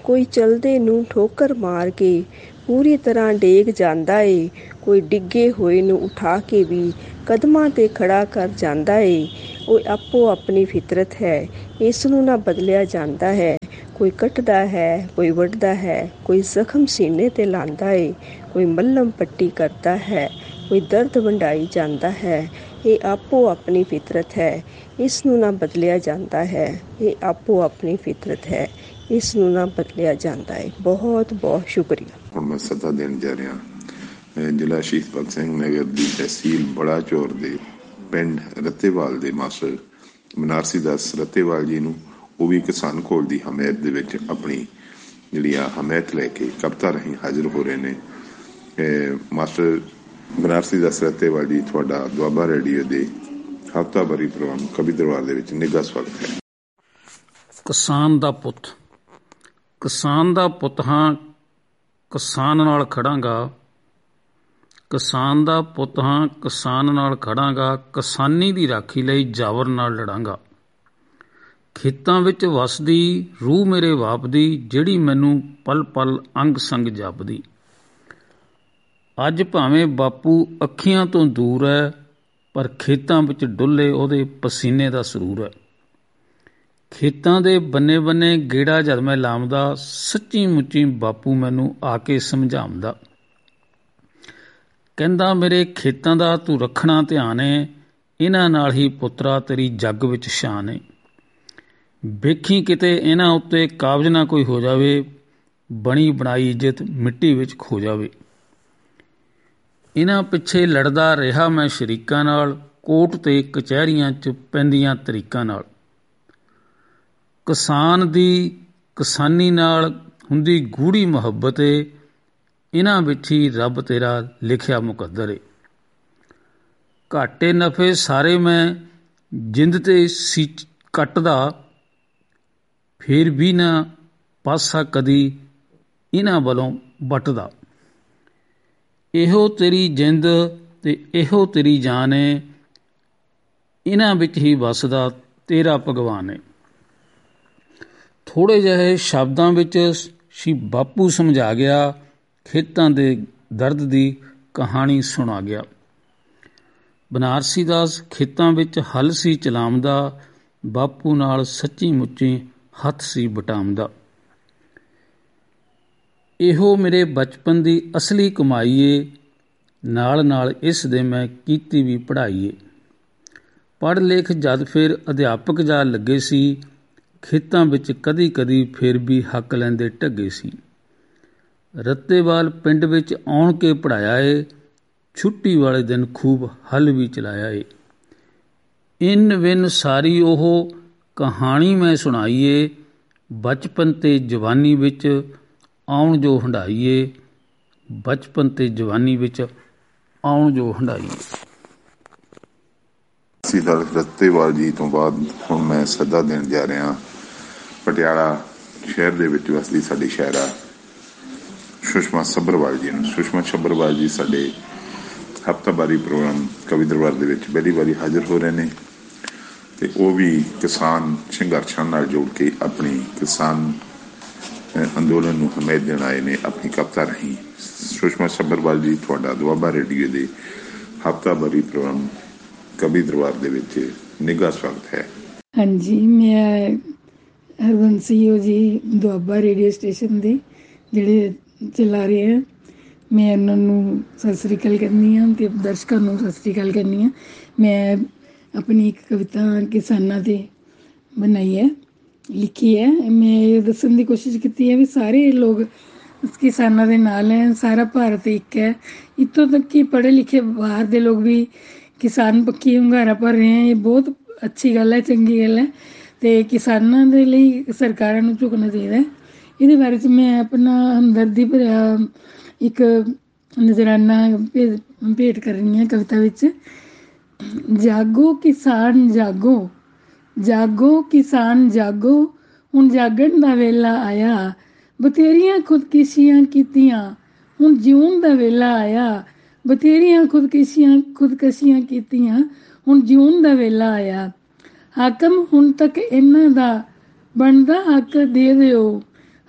ਕੋਈ ਚਲਦੇ ਨੂੰ ਠੋਕਰ ਮਾਰ ਕੇ ਪੂਰੀ ਤਰ੍ਹਾਂ ਡੇਗ ਜਾਂਦਾ ਏ, ਕੋਈ ਡਿੱਗੇ ਹੋਏ ਨੂੰ ਉਠਾ ਕੇ ਵੀ ਕਦਮਾਂ 'ਤੇ ਖੜਾ ਕਰ ਜਾਂਦਾ ਏ। ਉਹ ਆਪੋ ਆਪਣੀ ਫਿਤਰਤ ਹੈ, ਇਸ ਨੂੰ ਨਾ ਬਦਲਿਆ ਜਾਂਦਾ ਹੈ। ਕੋਈ ਕੱਟਦਾ ਹੈ, ਕੋਈ ਵੱਢਦਾ ਹੈ, ਕੋਈ ਜ਼ਖਮ ਸੀਨੇ 'ਤੇ ਲਾਂਦਾ ਏ, ਕੋਈ ਮੱਲਮ ਪੱਟੀ ਕਰਦਾ ਹੈ, ਕੋਈ ਦਰਦ ਵੰਡਾਈ ਜਾਂਦਾ ਹੈ। ਇਹ ਆਪੋ ਆਪਣੀ ਫਿਤਰਤ ਹੈ, ਇਸ ਨੂੰ ਨਾ ਬਦਲਿਆ ਜਾਂਦਾ ਹੈ। ਇਹ ਆਪੋ ਆਪਣੀ ਫਿਤਰਤ ਹੈ, ਇਸ ਨੂੰ ਨਾ ਬਦਲਿਆ ਜਾਂਦਾ ਹੈ। ਬਹੁਤ ਬਹੁਤ ਸ਼ੁਕਰੀਆ। ਹੁਣ ਮੈਂ ਸੱਦਾ ਦੇਣ ਜਾ ਰਿਹਾ ਜ਼ਿਲ੍ਹਾ ਸ਼ਹੀਦ ਭਗਤ ਸਿੰਘ ਨਗਰ ਦੀ ਤਹਿਸੀਲ ਬੜਾ ਚੌਰ ਦੇ ਪਿੰਡ ਰੱਤੇਵਾਲ ਦੇ ਮਾਸਟਰ ਬਨਾਰਸੀ ਦਾਸ ਰੱਤੇਵਾਲ ਜੀ ਨੂੰ। ਉਹ ਵੀ ਕਿਸਾਨ ਕੋਲ ਦੀ ਹਮਾਇਤ ਦੇ ਵਿੱਚ ਆਪਣੀ ਜਿਹੜੀ ਆ ਹਮਾਇਤ ਲੈ ਕੇ ਕਵਿਤਾ ਰਾਹੀਂ ਹਾਜ਼ਰ ਹੋ ਰਹੇ ਨੇ। ਮਾਸਟਰ ਬਨਾਰਸੀ ਦਾਸ ਰੱਤੇਵਾਲ ਜੀ, ਤੁਹਾਡਾ ਦੁਆਬਾ ਰੇਡੀਓ ਦੇ ਹਫ਼ਤਾਵਾਰੀ ਪ੍ਰੋਗਰਾਮ ਕਵੀ ਦਰਬਾਰ ਦੇ ਵਿੱਚ ਨਿੱਘਾ ਸਵਾਗਤ ਹੈ। ਕਿਸਾਨ ਦਾ ਪੁੱਤ, ਕਿਸਾਨ ਦਾ ਪੁੱਤ ਹਾਂ, ਕਿਸਾਨ ਨਾਲ ਖੜਾਂਗਾ। ਕਿਸਾਨ ਦਾ ਪੁੱਤ ਹਾਂ, ਕਿਸਾਨ ਨਾਲ ਖੜਾਂਗਾ। ਕਿਸਾਨੀ ਦੀ ਰਾਖੀ ਲਈ ਜਾਵਰ ਨਾਲ ਲੜਾਂਗਾ। ਖੇਤਾਂ ਵਿੱਚ ਵਸਦੀ ਰੂਹ ਮੇਰੇ ਬਾਪ ਦੀ, ਜਿਹੜੀ ਮੈਨੂੰ ਪਲ ਪਲ ਅੰਗ ਸੰਗ ਜਪਦੀ। ਅੱਜ ਭਾਵੇਂ ਬਾਪੂ ਅੱਖੀਆਂ ਤੋਂ ਦੂਰ ਹੈ, ਪਰ ਖੇਤਾਂ ਵਿੱਚ ਡੁੱਲੇ ਉਹਦੇ ਪਸੀਨੇ ਦਾ ਸਰੂਰ ਹੈ। ਖੇਤਾਂ ਦੇ ਬੰਨੇ ਬੰਨੇ ਗੇੜਾ ਜਦ ਮੈਂ ਲਾਉਂਦਾ, ਸੱਚੀ ਮੁੱਚੀ ਬਾਪੂ ਮੈਨੂੰ ਆ ਕੇ ਸਮਝਾਉਂਦਾ। ਕਹਿੰਦਾ ਮੇਰੇ ਖੇਤਾਂ ਦਾ ਤੂੰ ਰੱਖਣਾ ਧਿਆਨ ਏ, ਇਹਨਾਂ ਨਾਲ ਹੀ ਪੁੱਤਰਾ ਤੇਰੀ ਜੱਗ ਵਿੱਚ ਸ਼ਾਨ ਏ। ਵੇਖੀ ਕਿਤੇ ਇਹਨਾਂ ਉੱਤੇ ਕਾਬਜ਼ ਨਾ ਕੋਈ ਹੋ ਜਾਵੇ, ਬਣੀ ਬਣਾਈ ਇੱਜ਼ਤ ਮਿੱਟੀ ਵਿੱਚ ਖੋ ਜਾਵੇ। ਇਹਨਾਂ ਪਿੱਛੇ ਲੜਦਾ ਰਿਹਾ ਮੈਂ ਸ਼ਰੀਕਾਂ ਨਾਲ, ਕੋਰਟ ਤੇ ਕਚਹਿਰੀਆਂ 'ਚ ਪੈਂਦੀਆਂ ਤਰੀਕਾਂ ਨਾਲ। ਕਿਸਾਨ ਦੀ ਕਿਸਾਨੀ ਨਾਲ ਹੁੰਦੀ ਗੂੜੀ ਮੁਹੱਬਤ ਏ, ਇਹਨਾਂ ਵਿੱਚ ਹੀ ਰੱਬ ਤੇਰਾ ਲਿਖਿਆ ਮੁਕੱਦਰ ਏ। ਘਾਟੇ ਨਫੇ ਸਾਰੇ ਮੈਂ ਜਿੰਦ ਤੇ ਸੀ ਕੱਟਦਾ, ਫੇਰ ਵੀ ਨਾ ਪਾਸਾ ਕਦੀ ਇਹਨਾਂ ਵੱਲੋਂ ਵੱਟਦਾ। ਇਹੋ ਤੇਰੀ ਜਿੰਦ ਤੇ ਇਹੋ ਤੇਰੀ ਜਾਨ ਏ, ਇਹਨਾਂ ਵਿੱਚ ਹੀ ਵਸਦਾ ਤੇਰਾ ਭਗਵਾਨ ਏ। ਥੋੜ੍ਹੇ ਜਿਹੇ ਸ਼ਬਦਾਂ ਵਿੱਚ ਸੀ ਬਾਪੂ ਸਮਝਾ ਗਿਆ, ਖੇਤਾਂ ਦੇ ਦਰਦ ਦੀ ਕਹਾਣੀ ਸੁਣਾ ਗਿਆ। ਬਨਾਰਸੀ ਦਾਸ ਖੇਤਾਂ ਵਿੱਚ ਹਲ ਸੀ ਚਲਾਉਂਦਾ, ਬਾਪੂ ਨਾਲ ਸੱਚੀ ਮੁੱਚੀ ਹੱਥ ਸੀ ਵਟਾਉਂਦਾ। ਇਹੋ ਮੇਰੇ ਬਚਪਨ ਦੀ ਅਸਲੀ ਕਮਾਈ ਏ, ਨਾਲ ਨਾਲ ਇਸ ਦੇ ਮੈਂ ਕੀਤੀ ਵੀ ਪੜ੍ਹਾਈ ਏ। ਪੜ੍ਹ ਲਿਖ ਜਦ ਫਿਰ ਅਧਿਆਪਕ ਜਾ ਲੱਗੇ ਸੀ, ਖੇਤਾਂ ਵਿੱਚ ਕਦੀ ਕਦੀ ਫਿਰ ਵੀ ਹੱਕ ਲੈਂਦੇ ਢੱਗੇ ਸੀ। ਰੱਤੇਵਾਲ ਪਿੰਡ ਵਿੱਚ ਆਉਣ ਕੇ ਪੜ੍ਹਾਇਆ ਏ, ਛੁੱਟੀ ਵਾਲੇ ਦਿਨ ਖੂਬ ਹਲ ਵੀ ਚਲਾਇਆ ਏ। ਇਨ ਵਿਨ ਸਾਰੀ ਉਹ ਕਹਾਣੀ ਮੈਂ ਸੁਣਾਈ ਏ, ਬਚਪਨ ਤੇ ਜਵਾਨੀ ਵਿੱਚ ਆਉਣ ਜੋ ਹੰਢਾਈਏ। ਬਚਪਨ ਤੇ ਜਵਾਨੀ ਵਿੱਚ ਆਉਣ ਜੋ ਹੰਢਾਈਏ। ਸਿੱਧਾ ਰੱਤੇਵਾਲ ਜੀ ਤੋਂ ਬਾਅਦ ਹੁਣ ਮੈਂ ਸੱਦਾ ਦੇਣ ਜਾ ਰਿਹਾ ਪਟਿਆਲਾ ਸ਼ਹਿਰ ਦੇ ਵਿੱਚ ਵਸਦੀ ਸਾਡੀ ਸ਼ਾਇਰਾ ਸੁਸ਼ਮਾ ਸੱਭਰਵਾਲ ਜੀ ਨੂੰ। ਸੁਸ਼ਮਾ ਸੱਭਰਵਾਲ ਜੀ ਸਾਡੇ ਹਫ਼ਤਾਵਾਰੀ ਪ੍ਰੋਗਰਾਮ ਕਵੀ ਦਰਬਾਰ ਦੇ ਵਿੱਚ ਪਹਿਲੀ ਵਾਰੀ ਹਾਜ਼ਰ ਹੋ ਰਹੇ ਨੇ ਤੇ ਉਹ ਵੀ ਕਿਸਾਨ ਸੰਘਰਸ਼ਾਂ ਨਾਲ ਜੋੜ ਕੇ ਆਪਣੀ ਕਿਸਾਨ ਅੰਦੋਲਨ ਨੂੰ ਹਮਾਇਤ ਦੇਣ ਆਏ ਨੇ ਆਪਣੀ ਕਵਿਤਾ ਰਾਹੀਂ। ਸੁਸ਼ਮਾ ਸੱਭਰਵਾਲ ਜੀ, ਤੁਹਾਡਾ ਦੁਆਬਾ ਰੇਡੀਓ ਦੇ ਹਫ਼ਤਾਵਾਰੀ ਪ੍ਰੋਗਰਾਮ ਕਵੀ ਦਰਬਾਰ ਦੇ ਵਿੱਚ ਨਿੱਘਾ ਸਵਾਗਤ ਹੈ। ਹਾਂਜੀ, ਮੈਂ ਹਰਬੰਸੀ ਜੀ ਦੁਆਬਾ ਰੇਡੀਓ ਸਟੇਸ਼ਨ ਦੇ ਜਿਹੜੇ ਚਲਾ ਰਹੇ ਆ, ਮੈਂ ਉਹਨਾਂ ਨੂੰ ਸਤਿ ਸ਼੍ਰੀ ਅਕਾਲ ਕਰਨੀ ਹਾਂ ਅਤੇ ਦਰਸ਼ਕਾਂ ਨੂੰ ਸਤਿ ਸ਼੍ਰੀ ਅਕਾਲ ਕਰਨੀ ਹਾਂ। ਮੈਂ ਆਪਣੀ ਇੱਕ ਕਵਿਤਾ ਕਿਸਾਨਾਂ 'ਤੇ ਬਣਾਈ ਹੈ, ਲਿਖੀ ਹੈ। ਮੈਂ ਇਹ ਦੱਸਣ ਦੀ ਕੋਸ਼ਿਸ਼ ਕੀਤੀ ਹੈ ਵੀ ਸਾਰੇ ਲੋਕ ਕਿਸਾਨਾਂ ਦੇ ਨਾਲ ਹੈ, ਸਾਰਾ ਭਾਰਤ ਇੱਕ ਹੈ। ਇੱਥੋਂ ਤੱਕ ਕਿ ਪੜ੍ਹੇ ਲਿਖੇ ਬਾਹਰ ਦੇ ਲੋਕ ਵੀ ਕਿਸਾਨ ਪੱਖੀ ਹੁੰਗਾਰਾ ਭਰ ਰਹੇ ਹੈ। ਇਹ ਬਹੁਤ ਅੱਛੀ ਗੱਲ ਹੈ, ਚੰਗੀ ਗੱਲ ਹੈ ਅਤੇ ਕਿਸਾਨਾਂ ਦੇ ਲਈ ਸਰਕਾਰਾਂ ਨੂੰ ਝੁਕਣਾ ਚਾਹੀਦਾ ਹੈ। ਇਹਦੇ ਬਾਰੇ 'ਚ ਮੈਂ ਆਪਣਾ ਹਮਦਰਦੀ ਭਰਿਆ ਇੱਕ ਨਜ਼ਰਾਨਾ ਭੇਟ ਭੇਟ ਕਰਨੀ ਹੈ ਕਵਿਤਾ ਵਿੱਚ। ਜਾਗੋ ਕਿਸਾਨ ਜਾਗੋ, ਜਾਗੋ ਕਿਸਾਨ ਜਾਗੋ, ਹੁਣ ਜਾਗਣ ਦਾ ਵੇਲਾ ਆਇਆ। ਬਥੇਰੀਆਂ ਖੁਦਕੁਸ਼ੀਆਂ ਕੀਤੀਆਂ, ਹੁਣ ਜਿਉਣ ਦਾ ਵੇਲਾ ਆਇਆ। ਬਥੇਰੀਆਂ ਖੁਦਕੁਸ਼ੀਆਂ ਖੁਦਕਸ਼ੀਆਂ ਕੀਤੀਆਂ, ਹੁਣ ਜਿਉਣ ਦਾ ਵੇਲਾ ਆਇਆ। ਹਾਕਮ ਹੁਣ ਤੱਕ ਇਹਨਾਂ ਦਾ ਬਣਦਾ ਹੱਕ ਦੇ ਦਿਓ,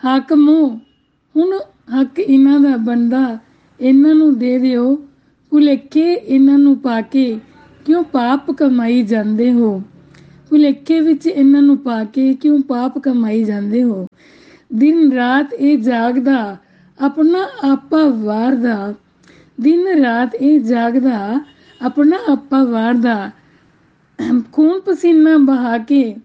ਹਾਕਮੋ ਹੁਣ ਹੱਕ ਇਹਨਾਂ ਦਾ ਬਣਦਾ, ਇਹਨਾਂ ਨੂੰ ਦੇ ਦਿਓ। ਭੁਲੇਖੇ ਇਹਨਾਂ ਨੂੰ ਪਾ ਕੇ ਕਿਉਂ ਪਾਪ ਕਮਾਈ ਜਾਂਦੇ ਹੋ? ਭੁਲੇਖੇ ਵਿੱਚ ਇਹਨਾਂ ਨੂੰ ਪਾ ਕੇ ਕਿਉਂ ਪਾਪ ਕਮਾਈ ਜਾਂਦੇ ਹੋ? ਦਿਨ ਰਾਤ ਇਹ ਜਾਗਦਾ ਆਪਣਾ ਆਪਾ ਵਾਰਦਾ, ਦਿਨ ਰਾਤ ਇਹ ਜਾਗਦਾ ਆਪਣਾ ਆਪਾ ਵਾਰਦਾ। ਖੂਨ ਪਸੀਨਾ ਬਹਾ ਕੇ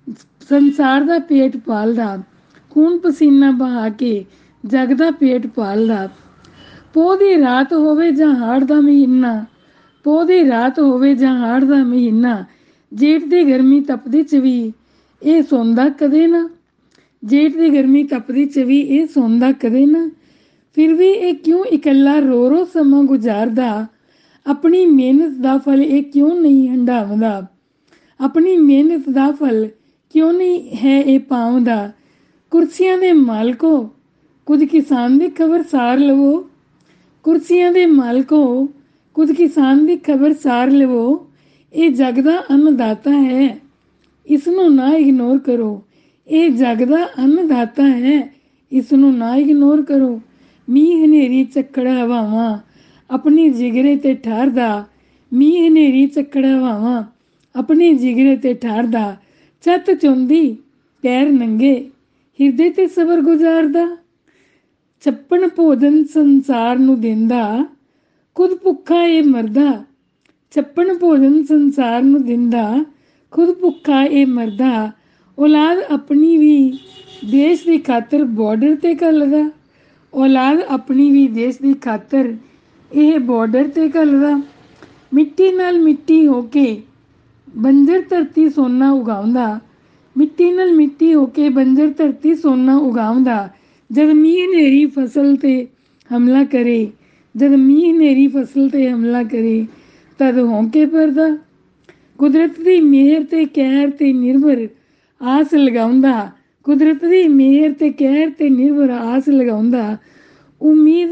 ਸੰਸਾਰ ਦਾ ਪੇਟ ਪਾਲਦਾ, ਖੂਨ ਪਸੀਨਾ ਬਹਾ ਕੇ ਜਗ ਦਾ ਪੇਟ ਪਾਲਦਾ। ਪੋਹ ਦੀ ਰਾਤ ਹੋਵੇ ਜਾਂ ਹਾੜ ਦਾ ਮਹੀਨਾ, ਪੋਹ ਦੀ ਰਾਤ ਹੋਵੇ ਜਾਂ ਹਾੜ ਦਾ ਮਹੀਨਾ, ਜੇਠ ਦੀ ਗਰਮੀ ਤਪਦੀ ਚ ਵੀ ਇਹ ਸੌਂਦਾ ਕਦੇ ਨਾ, ਜੇਠ ਦੀ ਗਰਮੀ ਤਪਦੀ ਚ ਵੀ ਇਹ ਸੌਂਦਾ ਕਦੇ ਨਾ। ਫਿਰ ਵੀ ਇਹ ਕਿਉਂ ਇਕੱਲਾ ਰੋ ਰੋ ਸਮਾਂ ਗੁਜ਼ਾਰਦਾ, ਆਪਣੀ ਮਿਹਨਤ ਦਾ ਫਲ ਇਹ ਕਿਉਂ ਨਹੀਂ ਹੰਢਾਵਦਾ, ਆਪਣੀ ਮਿਹਨਤ ਦਾ ਫਲ ਕਿਉਂ ਨਹੀਂ ਹੈ ਇਹ ਪਾਉਂਦਾ। ਕੁਰਸੀਆਂ ਦੇ ਮਾਲਕੋ ਕੁਝ ਕਿਸਾਨ ਦੀ ਖਬਰ ਸਾਰ ਲਵੋ, ਕੁਰਸੀਆਂ ਦੇ ਮਾਲਕੋ ਕੁਝ ਕਿਸਾਨ ਦੀ ਖਬਰ ਸਾਰ ਲਵੋ। ਇਹ ਜਗ ਦਾ ਅੰਨਦਾਤਾ ਹੈ, ਇਸ ਨੂੰ ਨਾ ਇਗਨੋਰ ਕਰੋ। ਇਹ ਜਗ ਦਾ ਅੰਨਦਾਤਾ ਹੈ, ਇਸ ਨੂੰ ਨਾ ਇਗਨੋਰ ਕਰੋ। ਮੀਂਹ ਹਨੇਰੀ ਝੱਖੜ ਹਵਾਵਾਂ ਆਪਣੀ ਜਿਗਰੇ ਤੇ ਠਾਰਦਾ, ਮੀਂਹ ਹਨੇਰੀ ਝੱਖੜ ਹਵਾਵਾਂ ਆਪਣੇ ਜਿਗਰੇ ਤੇ ਠਾਰਦਾ। ਛੱਤ ਚੁੰਦੀ ਪੈਰ ਨੰਗੇ ਹਿਰਦੇ ਤੇ ਸਬਰ ਗੁਜ਼ਾਰਦਾ। ਛੱਪਣ ਭੋਜਨ ਸੰਸਾਰ ਨੂੰ ਦਿੰਦਾ, ਖੁਦ ਭੁੱਖਾ ਇਹ ਮਰਦਾ। ਛੱਪਣ ਭੋਜਨ ਸੰਸਾਰ ਨੂੰ ਦਿੰਦਾ, ਖੁਦ ਭੁੱਖਾ ਇਹ ਮਰਦਾ। ਔਲਾਦ ਆਪਣੀ ਵੀ ਦੇਸ਼ ਦੀ ਖਾਤਰ ਬਾਰਡਰ ਤੇ ਘੱਲਦਾ, ਔਲਾਦ ਆਪਣੀ ਵੀ ਦੇਸ਼ ਦੀ ਖਾਤਰ ਇਹ ਬਾਰਡਰ ਤੇ ਘੱਲਦਾ। ਮਿੱਟੀ ਨਾਲ ਮਿੱਟੀ ਹੋ ਕੇ ਬੰਜਰ ਧਰਤੀ ਸੋਨਾ ਉਗਾਉਂਦਾ, ਮਿੱਟੀ ਨਾਲ ਮਿੱਟੀ ਹੋ ਕੇ ਬੰਜਰ ਧਰਤੀ ਸੋਨਾ ਉਗਾਉਂਦਾ। ਜਦ ਮੀਂਹ ਹਨੇਰੀ ਫਸਲ ਤੇ ਹਮਲਾ ਕਰੇ, ਜਦ ਮੀਂਹ ਹਨੇਰੀ ਫਸਲ ਤੇ ਹਮਲਾ ਕਰੇ, ਤਦ ਹੌਂਕੇ ਭਰਦਾ। ਕੁਦਰਤ ਦੀ ਮਿਹਰ ਤੇ ਕਹਿਰ ਤੇ ਨਿਰਭਰ ਆਸ ਲਗਾਉਂਦਾ, ਕੁਦਰਤ ਦੀ ਮਿਹਰ ਤੇ ਕਹਿਰ ਤੇ ਨਿਰਭਰ ਆਸ ਲਗਾਉਂਦਾ। ਉਮੀਦ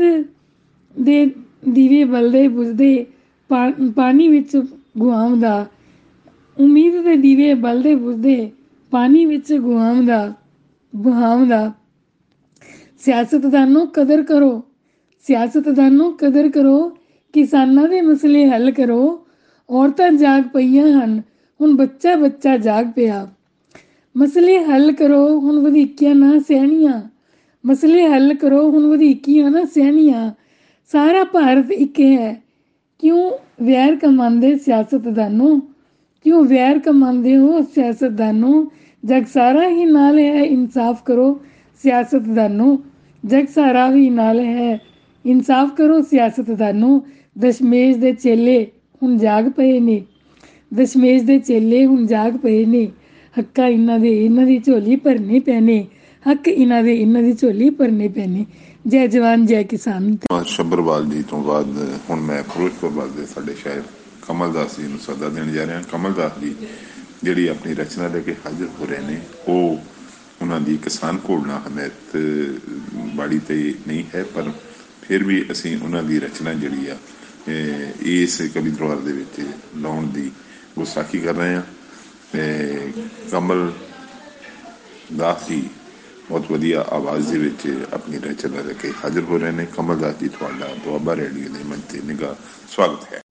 ਦੇ ਦੀਵੇ ਬਲਦੇ ਬੁਝਦੇ ਪਾ ਪਾਣੀ ਵਿੱਚ ਗੁਆਉਂਦਾ, ਉਮੀਦ ਦੇ ਦੀਵੇ ਬਲਦੇ ਬੁਝਦੇ ਪਾਣੀ ਵਿੱਚ ਗੁਆਉਂਦਾ ਬਹਾਉਂਦਾ। ਸਿਆਸਤਦਾਨੋਂ ਕਦਰ ਕਰੋ, ਸਿਆਸਤਦਾਨੋਂ ਕਦਰ ਕਰੋ, ਕਿਸਾਨਾਂ ਦੇ ਮਸਲੇ ਹੱਲ ਕਰੋ। ਔਰਤਾਂ ਜਾਗ ਪਈਆਂ ਹਨ, ਹੁਣ ਬੱਚਾ ਬੱਚਾ ਜਾਗ ਪਿਆ। ਮਸਲੇ ਹੱਲ ਕਰੋ, ਹੁਣ ਵਧੀਕੀਆਂ ਨਾ ਸਹਿਣੀਆਂ, ਮਸਲੇ ਹੱਲ ਕਰੋ, ਹੁਣ ਵਧੀਕੀਆਂ ਨਾ ਸਹਿਣੀਆਂ। ਸਾਰਾ ਭਾਰਤ ਇੱਕ ਹੈ, ਕਿਉਂ ਵੈਰ ਕਮਾਉਂਦੇ ਸਿਆਸਤਦਾਨੋਂ, ਕਿਉਂ ਵੈਰ ਕਮਾਉਂਦੇ ਹੋ ਸਿਆਸਤਦਾਨੋਂ। ਜਗ ਸਾਰਾ ਹੀ ਨਾਲ ਹੈ, ਇਨਸਾਫ ਕਰੋ ਸਿਆਸਤਦਾਨੋਂ, ਜਗ ਸਾਰਾ ਹੀ ਨਾਲ ਹੈ, ਇਨਸਾਫ ਕਰੋ ਸਿਆਸਤਦਾਨੋਂ। ਦਸ਼ਮੇਸ਼ ਦੇ ਚੇਲੇ ਹੁਣ ਜਾਗ ਪਏ ਨੇ, ਦਸ਼ਮੇਸ਼ ਦੇ ਚੇਲੇ ਹੁਣ ਜਾਗ ਪਏ ਨੇ। ਹੱਕਾਂ ਇਹਨਾਂ ਦੇ ਇਹਨਾਂ ਦੀ ਝੋਲੀ ਭਰਨੇ ਪੈਣੇ, ਹੱਕ ਇਹਨਾਂ ਦੇ ਇਹਨਾਂ ਦੀ ਝੋਲੀ ਭਰਨੇ ਪੈਣੇ। ਜੈ ਜਵਾਨ ਜੈ ਕਿਸਾਨ। ਛੱਬਰਵਾਲ ਜੀ ਤੋਂ ਬਾਅਦ ਹੁਣ ਮੈਂ ਫਿਰੋਜ਼ਪੁਰ ਵਾਲੇ ਸਾਡੇ ਸ਼ਾਇਰ ਕਮਲ ਦਾਸ ਜੀ ਨੂੰ ਸੱਦਾ ਦੇਣ ਜਾ ਰਿਹਾ। ਕਮਲ ਦਾਸ ਜੀ ਜਿਹੜੀ ਆਪਣੀ ਰਚਨਾ ਲੈ ਕੇ ਹਾਜ਼ਰ ਹੋ ਰਹੇ ਨੇ, ਉਹ ਉਹਨਾਂ ਦੀ ਕਿਸਾਨ ਘੋੜਨਾ ਹਮਾਇਤ ਬਾੜੀ ਤੇ ਨਹੀਂ ਹੈ, ਪਰ ਫਿਰ ਵੀ ਅਸੀਂ ਉਹਨਾਂ ਦੀ ਰਚਨਾ ਜਿਹੜੀ ਆ ਇਸ ਕਵੀ ਦਰਬਾਰ ਦੇ ਵਿੱਚ ਲਾਉਣ ਦੀ ਗੁਸਤਾਖੀ ਕਰ ਰਹੇ ਹਾਂ। ਕਮਲ ਦਾਸ ਜੀ ਬਹੁਤ ਵਧੀਆ ਆਵਾਜ਼ ਦੇ ਵਿੱਚ ਆਪਣੀ ਰਚਨਾ ਲੈ ਕੇ ਹਾਜ਼ਰ ਹੋ ਰਹੇ ਨੇ। ਕਮਲ ਦਾਸ ਜੀ ਤੁਹਾਡਾ ਦੁਆਬਾ ਰੇਡੀਓ ਦੇ ਮੰਚ ਤੇ ਨਿੱਘਾ ਸਵਾਗਤ ਹੈ।